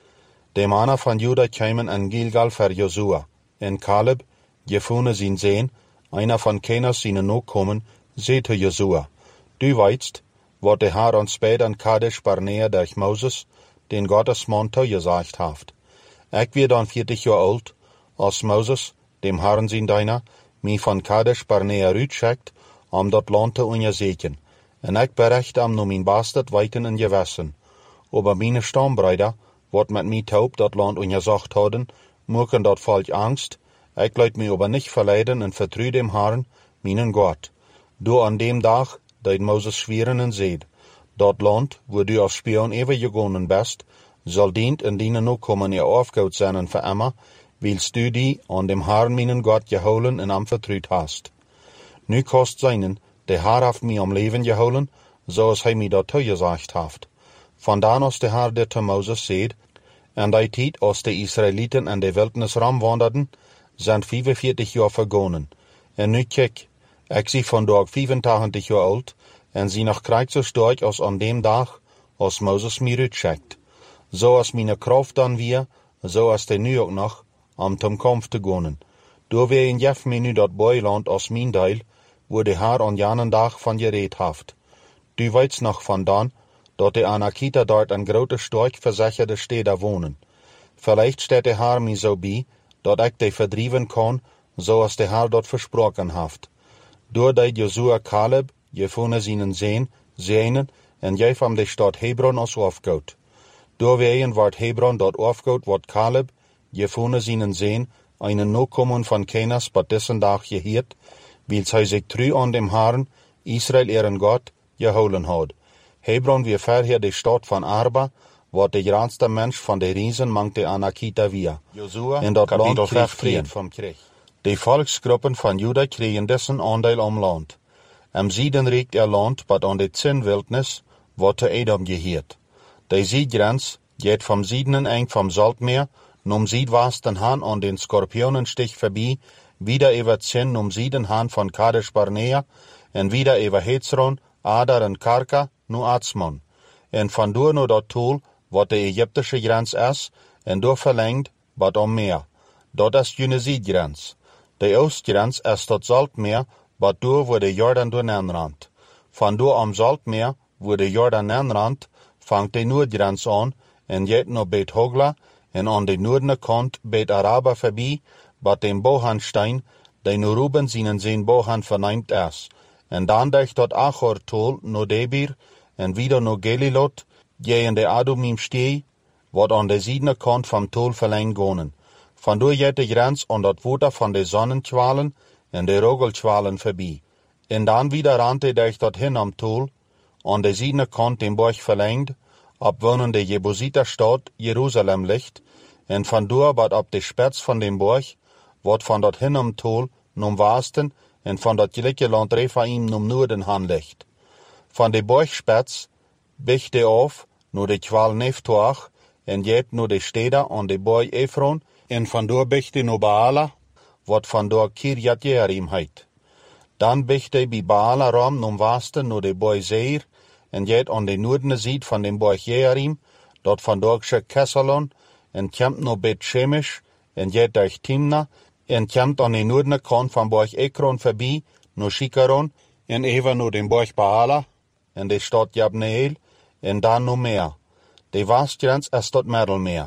Speaker 1: De mannen van Juda kwamen in Gilgal voor Josua, en Caleb, Jefune zijn zoon, einer van Kenas zijn Nachkommen, zei te Josua, du weißt, wat de Heer ons spät in Kadesh Barnea durch Moses, den Gottesmann toegezegd heeft. Ik weer dan veertig jaar oud, als Moses, dem Herrn zijn Diener, mij van Kadesh Barnea uitschickt, om dat land te onderzoeken. En ik bericht am nu mijn bastard weiten in gewessen. Aber meine Stammbruder, wat met mij taub dat land onderzocht hadden, moeken dat volk angst, ik laat mij aber nicht verleiden en vertrue dem Herrn, meinen Gott. Du an dem Tag, dat Moses schweren en zeid, dat land, wo du als Spion overgegangen bist, zal dient in die Nachkommen ihr aufgehouden zijn voor immer, willst du die an dem Herrn meinen Gott geholen en am vertruut hast. Nu kost seinen, der Herr heeft mij am Leben geholen, zoals hij mij dat toegezegd heeft. Vandaan als de Herr dit te Moses zeid, en die tijd als de Israeliten in de wildernis ramwanderden, zijn vijfenveertig jaar vergonnen. En nu kijk, ik zie vandaag vijfentachtig jaar oud, en zie nog krijg zo sterk als aan dem dag, als Moses mij uitschickt. Zoals mijn kracht dan weer, zoals de nu ook nog, om zum Kampf te gaan. Door weer in jef mij nu dat Beiland als mijn deel, wo de Heer aan jenen dag van gereed heeft. Du weißt nog vandaan, dat de Anakita dort een grote sterk verzekerde steden wonen. Vielleicht steht de Heer mij zo bij, dat ik die verdrieven kan, zoals de Heer dat versproken heeft. Door die Josua Caleb, Jefune zijn zoon, zeinen, en geef hem de stad Hebron als aufgehouden. Door wegen wordt Hebron dat aufgehouden, wat Caleb, Jefune zijn zoon, einen Nachkommen van Kenas bei dessen dag geheert, wils hij zich true aan dem Herrn, Israel ihren Gott, geholen had. Hebron wie vorher de stad van Arba, wat de grootste mens van de Riesen mangt de Anakita weer. Josua, en dat land kreeg vrede van kreeg. De volksgroepen van Juda kregen dessen aandeel om land. Am Süden reikt er land, wat aan de Zinnwildnis, wat te Edom geheert. De Südgrenz geht vom Süden eng vom Saltmeer, num Südwesten han an den Skorpionenstich vorbei, wieder über Zinn num Süden han von Kadesh Barnea, en wieder über Hezron, Adar en Karka, nu Atzmon. En van door nu dat tool, wat de Egyptische grens is, en door verlengd, wat om meer. Dat is jene Südgrenz. De Oostgrens is dat Saltmeer, wat door wo de Jordan door nenrandt. Van door am Saltmeer, wo de Jordan nenrandt, vangt de Noordgrens aan, en jet no Bet Hogla, en aan de noordene kant Bet Araba voorbij, wat den Bohanstein, de nu Ruben zijn zijn Bohan verneimt is. En dan durch dat Achor tol no Debir, en wieder no Gelilot, je in de Adumim stee, wat aan de ziedene kant van tol verlengd gonen. Vandoor jet de grens aan dat water van de Sonnenschwalen en de Rogelschwalen voorbij. En dan wieder rannte durch dat hin am tol, aan de ziedene kant den Borg verlengd, ab wonen de Jebusiterstad Jerusalem ligt, en vandoor wat op de spets van den Borg, wat van dat hin am tol num Westen, en van dat gelijke land Rephaim num Noorden han ligt. Van de Borgspets bicht de af, no de kwal Neftoach, en jet no de steden aan de Borg Ephron, en vandoor bicht de no Baala, wat vandoor Kirjat Jearim heit. Dan bicht de bij Baala ram num Westen no de Borg Seir, en jet aan de noordene zijde van de Borg Jearim, dat vandoor Shek Kessalon, en kempt no Bet Shemesh, en jet durch Timna, en kempt aan de noordene kant van Borg Ekron voorbij, no Shikaron, en even no den Borg Baala, en de stad Jabneel, en dan no meer. De westgrens is dat Middelmeer.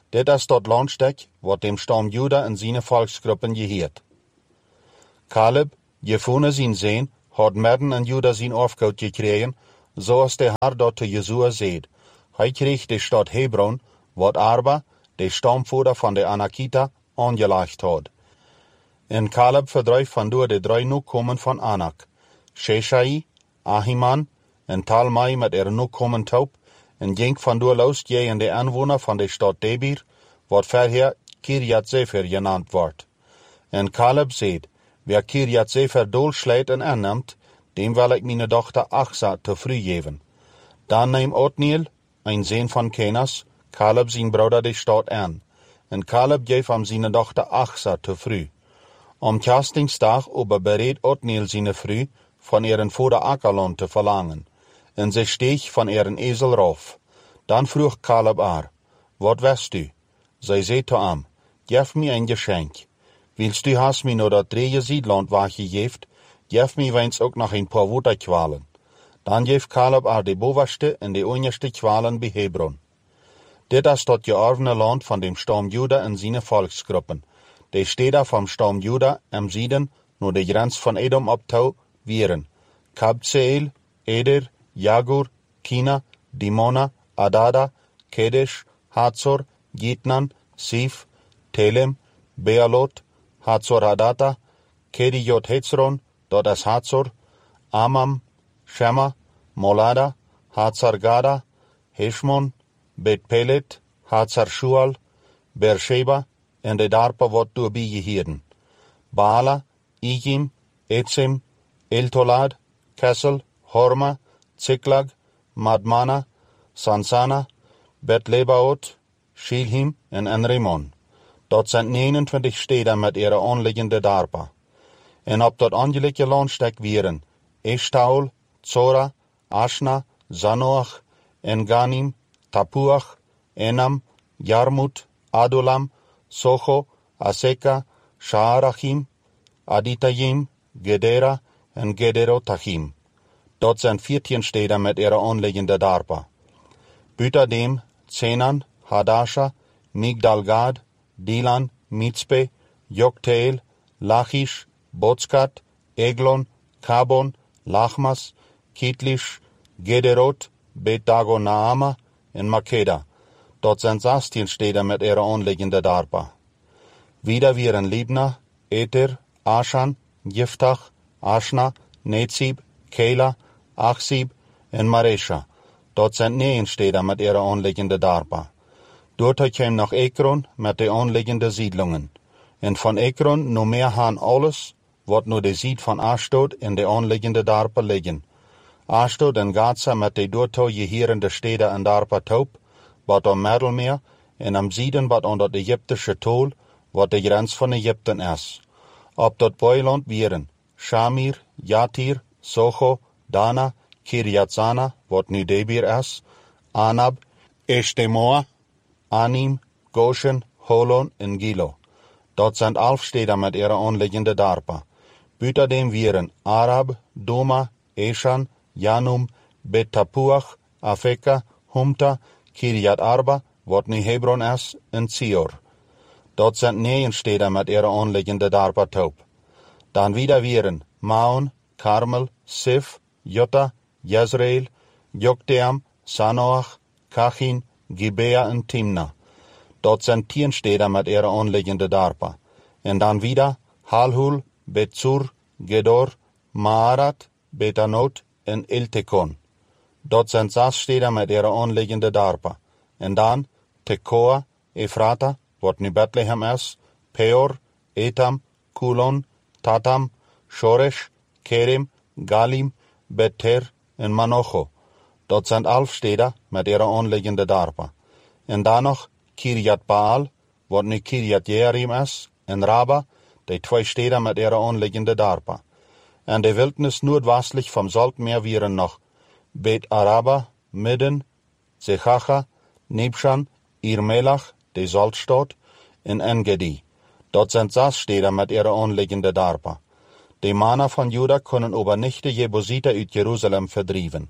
Speaker 1: Dit is dat landstek wat dem Stamm Juda en zijn volksgruppen geheert. Kaleb, Jefune zijn zeen, had midden in Juda zijn afgoud gekregen, zoals de Heer dat te Jesua zeed. Hij kreeg de stad Hebron, wat Arba, de stamvoerder van de Anakita, aangelegd had. En Kaleb verdreef vandoor de drie nukomen van Anak, Sheshai, Ahiman en Talmai met er nukomen taup, en ging vandoor los tegen de aanwoner van de stad Debir, wat verher Kirjat Sefer genannt wordt. En Kaleb zeed, wer Kirjat Sefer doolslijt en aanneemt, dem wil ik mijn dochter Achsa te vroeg geven. Dan neem Othniel, een zoon van Kenas, Kaleb zijn broeder de stad aan, en Kaleb geef hem zijn dochter Achsa te vroeg. Om Kastingsdag aber bereed Othniel zijn vrouw van ihren vader Ackerland te verlangen, en ze steeg van ihren ezel rauf. Dan vroeg Kaleb haar, wat west u? Zij zei te hem, geef mij een geschenk. Willst du hast mir nur dat dreie Siedland weggegeven, geef mij wens ook nog een paar waterkwalen. Dan geef Kaleb haar de bovenste en de onderste kwalen bij Hebron. Dit is dat geërfene land van dem Stamm Juda en zijn volksgruppen. De steden van Stamm Juda am Süden nur de grens van Edom op touw wieren. Kabzeel, Eder, Jagur, Kina, Dimona, Adada, Kedesh, Hatzor, Gitnan, Sif, Telem, Bealot, Hatzor Hadata, Kedijot Hetzron, dat is Hatzor, Amam, Shema, Molada, Hatzar Gada, Heshmon, Bet Pelet, Hatzar Shual, Beersheba, en de darpa wat door bijgehieren. Baala, Ijim, Etzim, Eltolad, Kessel, Horma, Ziklag, Madmana, Sansana, Bet-Lebaot, Shilhim en Enrimon. Dat zijn negenentwintig steden met ihre aanliggende darpa. En op dat aangelike landstek wieren Eshtaol, Zora, Ashna, Zanoach, Enganim, Tapuach, Enam, Jarmut, Adulam, Socho, Aseka, Shaarachim, Aditayim, Gedera en Gederotachim. Dat zijn veertien steden met ihre aanliggende darpa. Buitendem Zenan, Hadasha, Migdalgad, Dilan, Mitzpe, Joktheel, Lachish, Botskat, Eglon, Kabon, Lachmas, Kitlish, Gederot, Bet-Dagon-Naama en Makeda. Dat zijn zestien steden met ihre aanliggende darpa. Wieder wieren Libna, Eter, Ashan, Jiftach, Ashna, Netzib, Kela, Achsib en Maresha. Dat zijn negen steden met ihre aanliggende darpa. Dort kwam nog Ekron met de aanliggende siedlungen. En van Ekron no meer han alles, wat nu de zied van Ashdod en de aanliggende darpa liggen. Ashdod en Gaza met de dorto gehierende steden en darpa taup, wat am Middelmeer, en am Zieden wat aan dat Egyptische tol, wat de grens van Egypten is. Op dat builand wieren Shamir, Jatir, Socho, Dana, Kirjatzana, wat nu Debir is, Anab, Eshtemoa, Anim, Goshen, Holon en Gilo. Dat zijn elf steden met ihre aanliggende darpa. Buitendem wieren Arab, Doma, Eshan, Janum, Bet-Tapuach, Afeka, Humta, Kirjat Arba, wat nu Hebron is, en Zior. Dat zijn negen steden met ihre aanliggende darpa taup. Dan wieder wieren Maon, Carmel, Sif, Jotta, Jezreel, Jokdeam, Sanoach, Kachin, Gibea en Timna. Dat zijn tien steden met ihre aanliggende darpa. En dan wieder Halhul, Betzur, Gedor, Maarat, Betanot en Iltekon. Dat zijn zes steden met ihre aanliggende darpa. En dan Tekoa, Efrata, wat nu Bethlehem is, Peor, Etam, Kulon, Tatam, Shoresh, Kerem, Galim, Beter en Manocho. Dat zijn elf steden met ihre aanliggende darpa. En dan nog Kirjat Baal, wat nu Kirjat Jearim is, en Raba, de twee steden met ihre aanliggende darpa. En de wildnis noordwestlich vom Saltmeer wieren nog Bet Araba, Midden, Zechacha, Nibshan, Irmelach, de Saltstad, en Engedi. Dat zijn zes steden met ihre aanliggende darpa. De Männer von Juda können aber nicht die Jebusiter uit Jerusalem verdrieven.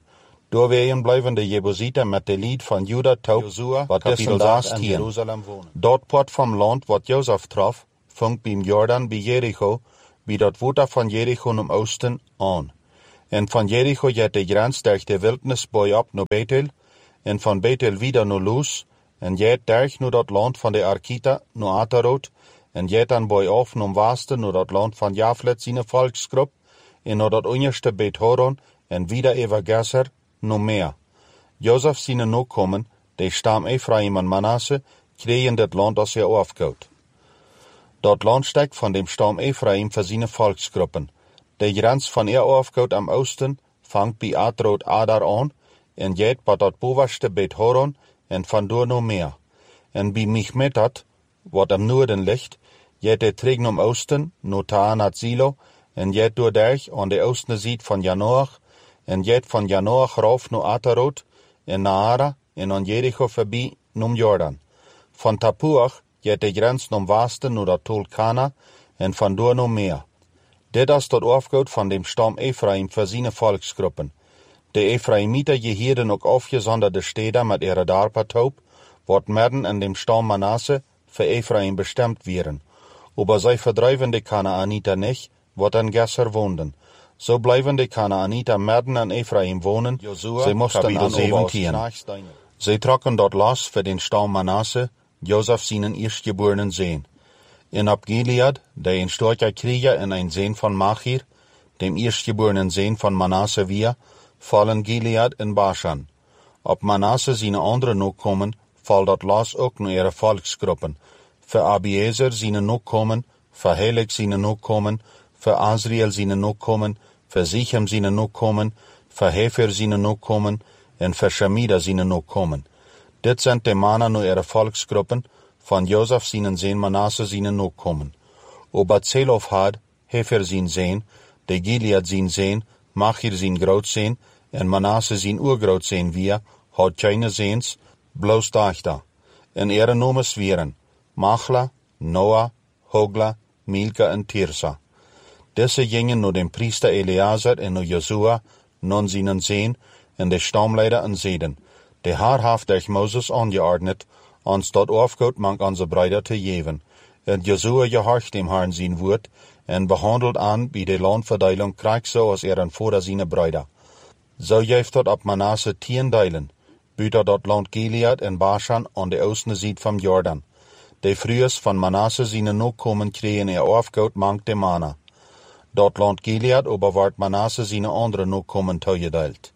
Speaker 1: Doorwegen blijven de Jebusiter met de lied van Juda taub, wat dessen daast hier. Dort port vom land wat Jozef trof, funkt beim Jordan bij Jericho, bij dat water van Jericho im Osten aan. En van Jericho jet de grens durch de wildnis boy op naar Bethel, en van Bethel wieder naar Luz, en jet durch naar dat land van de Arkita, naar Atarot, en jet dan boy af naar Wasten, naar dat land van Jaflet zijn volksgroep, en naar dat onderste Beth Horon, en wieder over Gesser, naar meer. Jozef zijn nakomen, de stam Ephraim en Manasse, kregen dit land als er afgoot. Dat land stekt van dem stam Ephraim voor zijn volksgroepen. De grens van er afgoot am Osten, vangt bij Atrot Adar aan, en jet bij dat bovenste Beth Horon, en van door naar meer. En bij Michmetat, wat am Noorden ligt, jet de trek naar Osten, naar Taanat Silo, en jet door derg aan de Oostenzijde van Janoach, en jet van Janoach rauf naar Atarot, en Naara, en aan Jericho voorbij naar Jordan. Van Tapuach jet de grens naar Wasten naar dat Tol Kana, en van door naar meer. Dit is tot afgoot van dem stam Ephraim voor zijn volksgroepen. De Ephraimiter gehierden ook afgezonderde steden met ihre Darpataub, wat midden in dem stam Manasse für Ephraim bestemmt wären. Aber zij verdrijven de Kanaaniter nicht, wat in Gesser woonden. So blijven de Kanaaniter midden in Ephraim wohnen, zij moesten aan zeventien. Zij trokken dort los für den stam Manasse, Josef seinen eerstgeborenen Sohn. In ab Gilead, der ein starker Krieger in ein Sohn von Machir, dem erstgeborenen Sohn von Manasse wir, fallen Gilead in Bashan. Ob Manasse seine andere Nachkommen, fall dat los ook naar ihre Volksgruppen. Für Abiezer seine Nachkommen, für Helek seine Nachkommen, für Asriel seine Nachkommen, für Sichem seine Nachkommen, für Hefer seine Nachkommen, en für Shemida seine Nachkommen. Dit sind de Mannen naar ihre Volksgruppen, von Josef seinen Sohn Manasse seine Nachkommen. Aber Zelof had, Hefer sein Sohn, de Gilead sein Sohn, Machir sein Grootsohn, en Manasse sein Urgrootsohn wir, had keine Sohns, bloos Dachter. En ihre Namen wären Machla, Noah, Hogla, Milka en Tirsa. Diese gingen naar dem Priester Eleazar en naar Josua, non seinen Sohn, en de Stammleider en Zeden. De haar haft durch Moses angeordnet, ons dat afgoot mank onze Brüder te geven. En Josua gehorcht dem Herrn zijn woord, en behandelt aan bij de landverdeling krijg zo als er een vader zijn Brüder. Zo geeft dat op Manasse tien deilen, buiten dat land Gilead en Bashan aan de oostenzijde van Jordan. De vrouwers van Manasse zijn nakomen kregen er afgoot mank de Mana. Dat land Gilead aber wordt Manasse zijn andere nakomen toegedeeld.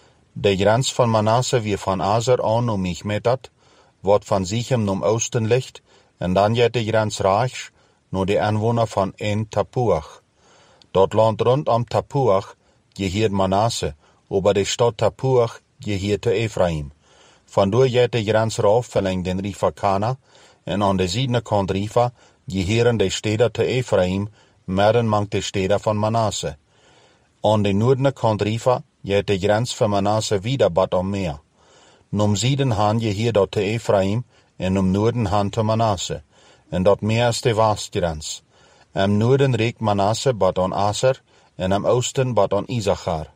Speaker 1: De grens van Manasse wie van Aser aan naar Michmetat, wat van Sichem naar Osten ligt, en dan jet de grens rechts naar de aanwoner van En Tapuach. Dat land rondom Tapuach geheert Manasse, aber de stad Tapuach geheert te Ephraim. Vandoor jet de grens rauf verlengt den River Kana, en aan de zijdene kant River geheren de steden te Ephraim, midden mank de steden van Manasse. Aan de noordene kant River jet de grens van Manasse wieder bad om meer. Num Süden han geheert dat te Ephraim, en num Norden han te Manasse, en dat meer is de Westgrens. Am Norden reikt Manasse bad aan Aser, en am Osten bad aan Issachar.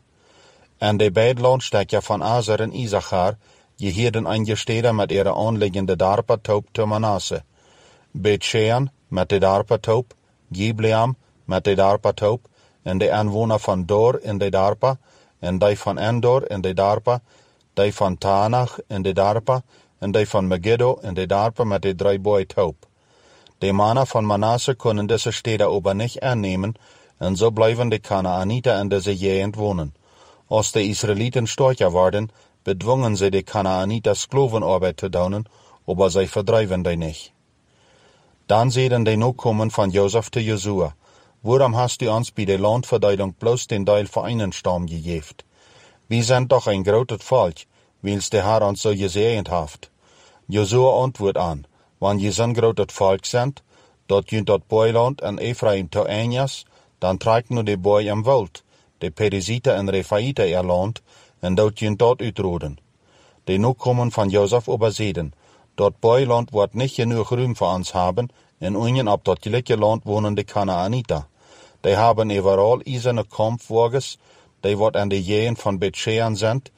Speaker 1: En de beide landstekken van Aser en Issachar geheerden einige steden met ihre aanliggende Darpataub te Manasse. Bethshean met de Darpataub, Gibleam met de Darpataub, en de aanwoner van Dor in de Darpa, en die van Endor in de Darpa, die van Tanach in de Darpa, en die van Megiddo in de Darpa met de drie boy taub. De mannen van Manasse kunnen deze steden aber nicht aannemen, en zo blijven de Kanaaniter in deze gegend wonen. Als de Israëlieten sterker worden, bedwingen sie de Kanaaniter Sklavenarbeit te doen, aber zij verdrijven die nicht. Dan zeiden de Nachkommen van Josef te Josua, waarom hast du ons bij de landverdeling bloos den Teil voor einen Stamm gegeven? Wir sind doch ein großes Volk, wils der Herr uns so gesegnet haft. Josua antwoord aan, wann je zo'n großes Volk sind, dat jünt dat Boiland en Ephraim to einjas, dan trekt nu de Boi am Wald, de Periziter en Rephaiter ihr Land, en dat jünt dat uitroden. De Nachkommen van Josef aber zeiden, dat Boiland wordt nicht genug Ruhm für uns haben, en unjen ab dat gelijke Land wonen de Kanaaniter. Die haben überall eiserne Kampfwagens, die wat an de Jähen von Bethshean sind,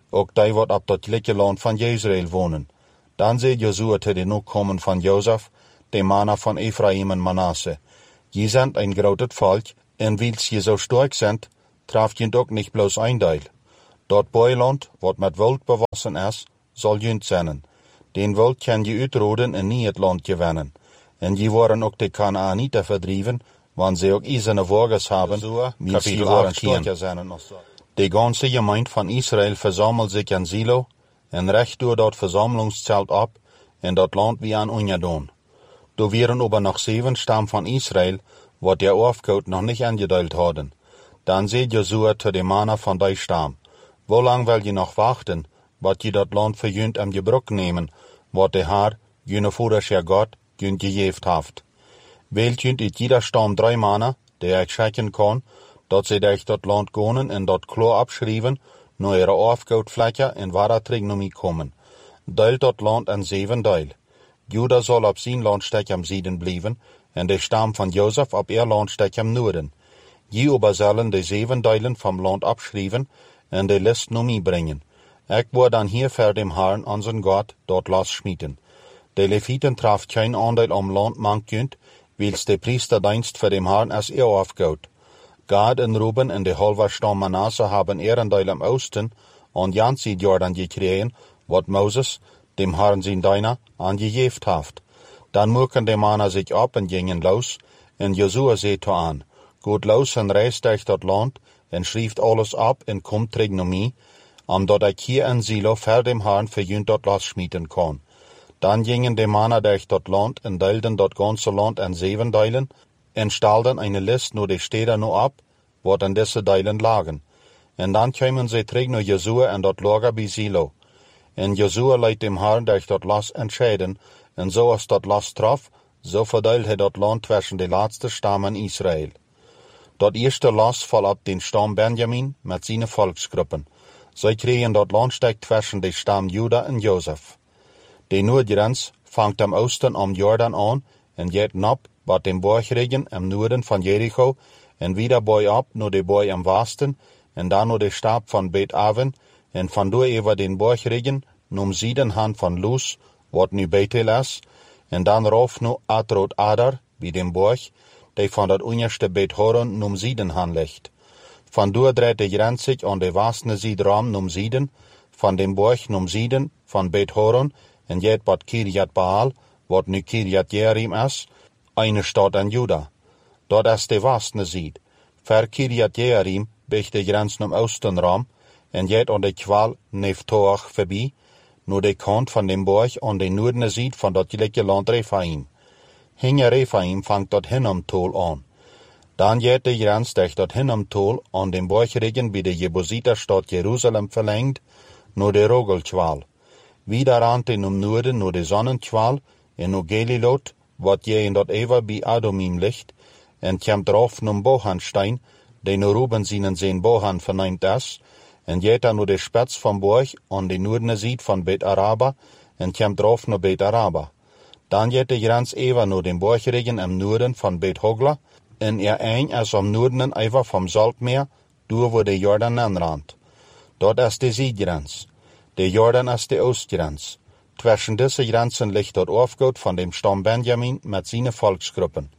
Speaker 1: Ook die wat op dat gelijke land van Israël wonen. Dan zei Josua te de nakomen van Jozef, de mannen van Ephraim en Manasse. Je zijn een groot volk, en wils je zo sterk zijn, traf je ook niet bloos een deel. Dat boeiland, wat met wild bewassen is, zal junt zijn. Den wild kan je uitroden en niet het land gewinnen. En je worden ook de Kanaanieten verdrieven, want ze ook ijzerne wagens hebben, wie ze waren sterker zijn. De ganze gemeente van Israël verzamelt zich in Silo, en recht door dat verzamelingszelt op, en dat land wie aan ongedaan. Do waren aber nog zeven stam van Israël, wat der Aufgaut nog niet aangeduild hadden. Dan zei Josua te de mannen van die stam, hoe lang wil je nog wachten, wat je dat land verjunt en gebruik nemen, wat de Heer, jene voederscher God, junt gegeven heeft. Wilt junt uit jeder stam drie mannen, die ik schikken kan, dat ze durch dat land gaan en dat klar abschrijven, naar ihre Aufgautvlekken en ware trigonomie komen. Deilt dat land in zeven deel. Juda zal op zijn landstek am Süden blijven, en de stam van Jozef op ihr landstek am Noorden. Je aber zullen de zeven delen vom land abschrijven en de list nomie brengen. Ik word dan hier voor dem Herrn, unseren Gott, dort las schmieden. De Leviten traf kein aandeel om land mankjunt, wils de priesterdienst voor dem Herrn as ihr Aufgaut. Gad en Ruben en de halve stam Manasse haben ihren Teil am Osten und ganz die Jordan gekregen, wat Moses, dem Herrn sein Diener, angegeven heeft. Dan mucken de mannen sich ab en gingen los, en Josua zei aan, goed los en reist durch dat land, en schrift alles ab en komt terug naar mij, omdat ik hier in Silo voor dem Herrn verjunt dat las schmieden kan. Dan gingen de mannen durch dat land en deelden dat ganze land in zeven delen, en stalden eine list naar de steden nu ab, wat in deze delen lagen. En dan kwamen ze terug naar Josua en dat lager bij Silo. En Josua leidt dem Herrn durch dat las entscheiden, en zoals dat las traf, zo verdeelt hij dat land tussen de laatste stammen Israël. Dat eerste las val op den stam Benjamin met zijn volksgroepen. Zij kregen dat landstek tussen de stam Juda en Jozef. De noordgrens vangt am oosten om Jordan aan en gaat nap wat dem Borgregen im noorden van Jericho en wieder boy op naar de boy am westen en dan naar de stap van Bet Aven en van door over den Borgregen num Süden hand van Luz, wat nu Bethel is, en dan rauf nu Atrot Adar, bij dem Borg, die van dat onderste Bet Horon num Süden hand ligt. Van door dreht de grens zich aan de westene Südraum num Süden, van dem Borg num Süden, van Bet Horon, en jet wat Kirjat Baal, wat nu Kirjat Jearim is, eine stad in Juda. Dat is de westene Süd. Ver Kirjat Jearim bicht de grens num Oostenraum, en jet aan de kwal Neftoach voorbij, naar de kant van den Borg aan de noordene Süd van dat gelijke land Rephaim. Hinge Rephaim vangt dat Hinnomtol aan. Dan jet de grens durch dat Hinnomtol aan den Borgregen bij de Jebusiterstad Jeruzalem verlengd, naar de Rogelkwal. Wieder aan ten um noorden naar de Sonnenkwal en naar Gelilot, wat je in dat ever bij Adomim ligt, en komt drauf num Bohanstein, de naar Ruben zijn zijn Bohan verneemt is, en jet dan naar de spits van Borg aan de noordene Süd van Bet Araba, en komt drauf naar Bet Araba. Dan jet de grens ever naar den Borgregen im noorden van Bet Hogla, en er een is am noorden ever vom Saltmeer, door wo de Jordan aanrandt. Dat is de Südgrens. De Jordan is de Oostgrens. Zwischen deze grenzen ligt dat Aufgaut van dem stam Benjamin met zijn volksgroepen.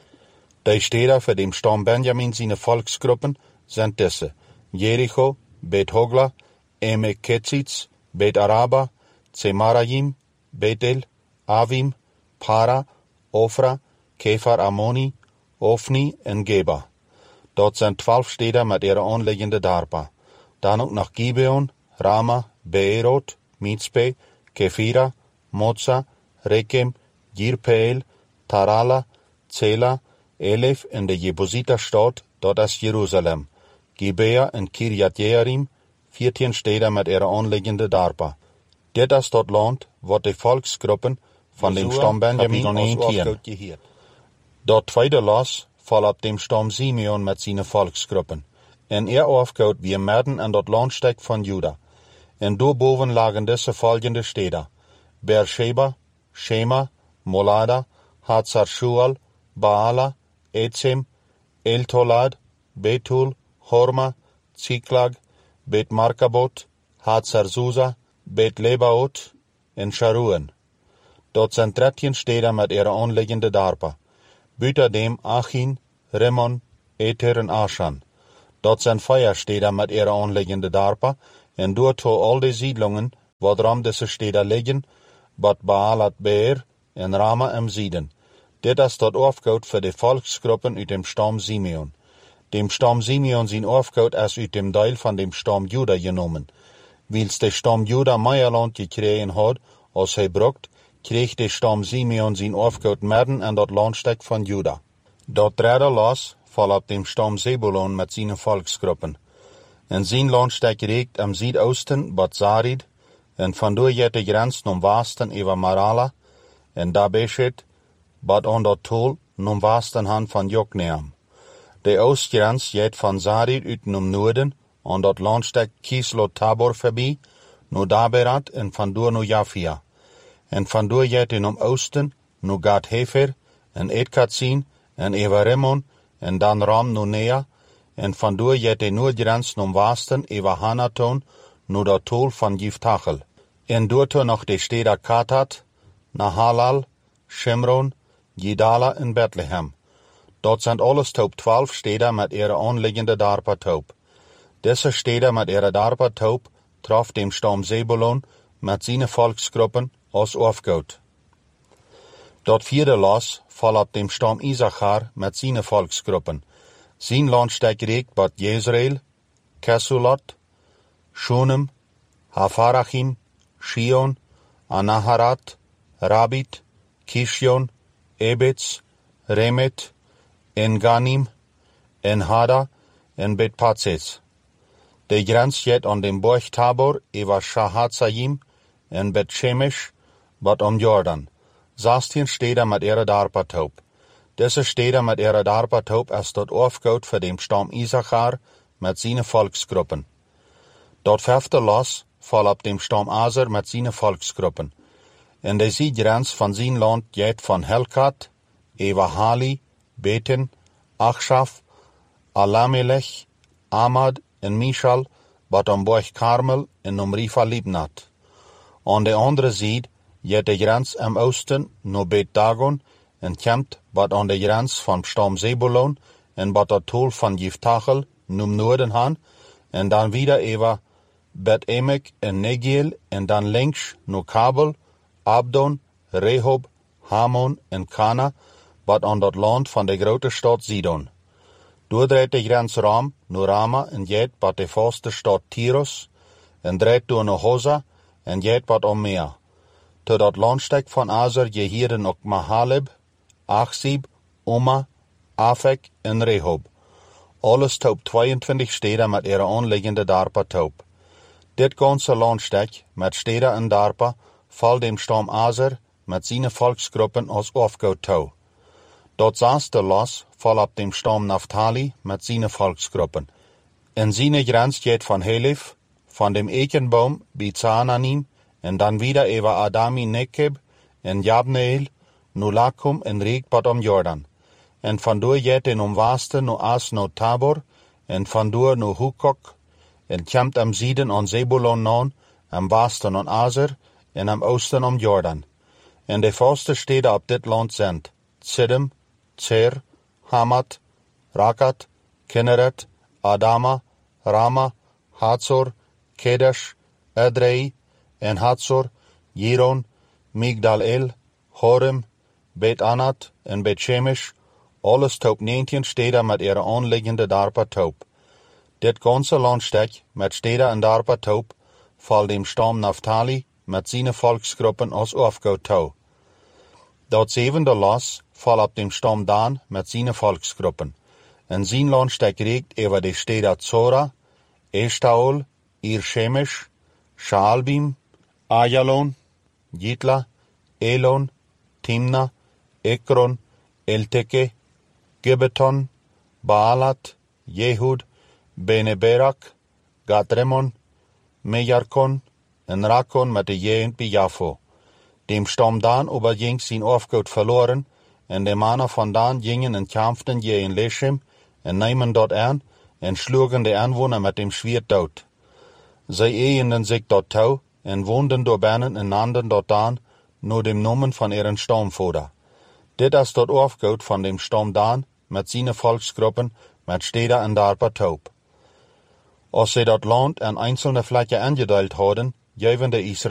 Speaker 1: De steden voor dem stam Benjamin zijn volksgroepen zijn deze: Jericho, Bet Hogla, Emek Ketzitz, Bet Araba, Zemarayim, Bethel, Avim, Para, Ofra, Kefar Ammoni, Ofni en Geba. Dat zijn twaalf steden met ihre aanliggende dorpen. Dan ook nog Gibeon, Rama, Beerot, Mitzpe, Kefira, Moza, Rekem, Jirpeel, Tarala, Zela, Elef en de Jebusiterstad, dat is Jeruzalem. Gibea en Kirjat Jearim, veertien steden met ihre aanliggende dorpen. Dit is dat land wat de volksgroepen van dem stam Benjamin als Aufgaut geheerd. Dat tweede las val op dem stam Simeon met zijn volksgroepen. En er Aufgaut wie midden in dat landstek van Juda. En daarboven lagen deze volgende steden: Beersheba, Shema, Molada, Hatzar Shual, Baala, Etzem, Eltolad, Betul, Horma, Ziklag, Bet Markabot, Hazar-Susa, Bet-Lebaot en Sharuhen. Dort zijn dertien steden met ihre aanliggende dorpen. Buiten dem Achin, Rimmon, Eter en Ashan. Dort zijn vier steden met ihre aanliggende dorpen, en door to al die siedlungen, waarom deze steden liggen, bad Baalat Beer en Rama im Sieden. Dit is dort aufgehout voor de volksgruppen uit dem Stamm Simeon. Dem Stamm Simeon zijn aufgehout als uit dem Deel van dem Stamm Juda genomen. Wils de Stamm Juda Meierland gekregen had, als hij brukt, kreeg de Stamm Simeon zijn aufgehout midden en dat landstek van Juda. Dat derde los val op dem Stamm Zebulon met zijn volksgruppen. En zijn landstek reikt am Südosten bad Sarid, en vandoor jet de grens nom Westen over Marala, en Dabeshet, bad on dat tol nom Westen han van Jokneam. De oostgrens jet van Sarid uit nom Noorden, on dat landstek Kislot Tabor voorbij, no Daberat en vandoor no Jafia. En vandoor jet in om Oosten, no Gat Hefer, en Etkatzin, en Eva Rimmon, en dan Ram no Nea, en vandoor jet de Noordgrens nom Westen Eva Hanaton, no dat tol van Jiftachel. En doorto nog de steden Katat, Nahalal, Shimron, Gidala en Bethlehem. Dat zijn alles top twaalf steden met ihre aanliggende dorpen top. Deze steden met ihre dorpen top trof dem Stamm Zebulon met zijn volksgruppen als aufgehout. Dat vierde los val op dem Stamm Issachar met zijn volksgruppen. Zijn landstek reikt bad Jezreel, Kesulot, Shunem, Hafarachim, Shion, Anaharat, Rabit, Kishion, Ebetz, Remet, En-Ganim, En-Hada en Bet-Patzes. De grens jet aan dem Berg Tabor over Shahatzayim en Bet-Shemesh, bad om Jordan. zestien steden met ihre dorpen top. Deze steden met ihre dorpen top is tot aufgehout voor dem Stamm Issachar met zijn volksgruppen. Dat vijfde los val op dem Stamm Aser met zijn volksgruppen. En de zielgrens van zijn land jet van Helkat, Eva Hali, Beten, Achshaf, Alamelech, Amad en Mishal, bad om Berg Karmel en om Rifa Libnat. Aan de andere zijde jet de grens im oosten no Bet Dagon en komt bad aan de grens van Stamm Zebulon en bad dat tol van Jiftachel num Noorden han en dan wieder over Bet Emek en Negiel en dan links no Kabel, Abdon, Rehob, Hamon en Kana, bad aan dat land van de grote stad Sidon. Doordreed de grens Ram, no Rama en jet bad de vaste stad Tyros, en dreed door no Hosa en jet bad om Mea. Tot dat landstek van Aser je hieren ook Mahaleb, Achsib, Oma, Afek en Rehob. Alles top tweeëntwintig steden met ihre aanliggende dorpen top. Dit ganze landstek met steden en dorpen valt dem Stamm Aser met zijn volksgruppen als aufgehout toe. Dat zesde los val op dem Stamm Naphtali met zijn volksgruppen. En zijn grens jet van Helif, van dem Ekenbaum bij Zaananim, en dan wieder over Adami Nekeb en Jabneel, no Lakum en Reekbad om Jordan. En vandoor jet in om Westen no As no Tabor, en vandoor no Hukok, en komt am Sieden aan Zebulon non, am Westen aan Aser, en am Oosten om Jordan. En de vaste steden op dit land zijn Tsidem, Tser, Hamat, Rakat, Kinneret, Adama, Rama, Hatzor, Kedesh, Edrei, en Hatzor, Jiron, Migdal-El, Horem, Bet-Anat en Bet-Shemesh, alles top negentien steden met ihre aanliggende dorpen top. Dit ganze landstek met steden en dorpen top valt dem Stamm Naphtali met zijn volksgruppen als aufgehout toe. Dat zevende los valt op dem Stamm Dan met zijn volksgruppen. En zijn landstek reikt over de steden Zora, Eshtaol, Ir-Shemesh, Shaalbim, Ayalon, Jitla, Elon, Timna, Ekron, Elteke, Gibbeton, Baalat, Jehud, Beneberak, Gatremon, Mejarkon en Rakon met de jegend bij Jaffo. Dem Stamm Dan overging zijn aufgehout verloren, en de mannen van Dan gingen en kämpften je in Leshem en namen dort aan en schlugen de aanwoner met dem Schwert dood. Zij eigenden zich dort toe en woonden door binnen en nanden dort aan, nur dem Namen von ihren Stammvater. Dit is dort aufgeht von dem Stamm Dan, mit seine Volksgruppen, mit Städter en Dorper taub. Als sie dat Land an einzelne Flächen angedeelt hadden, geven de Israëlieten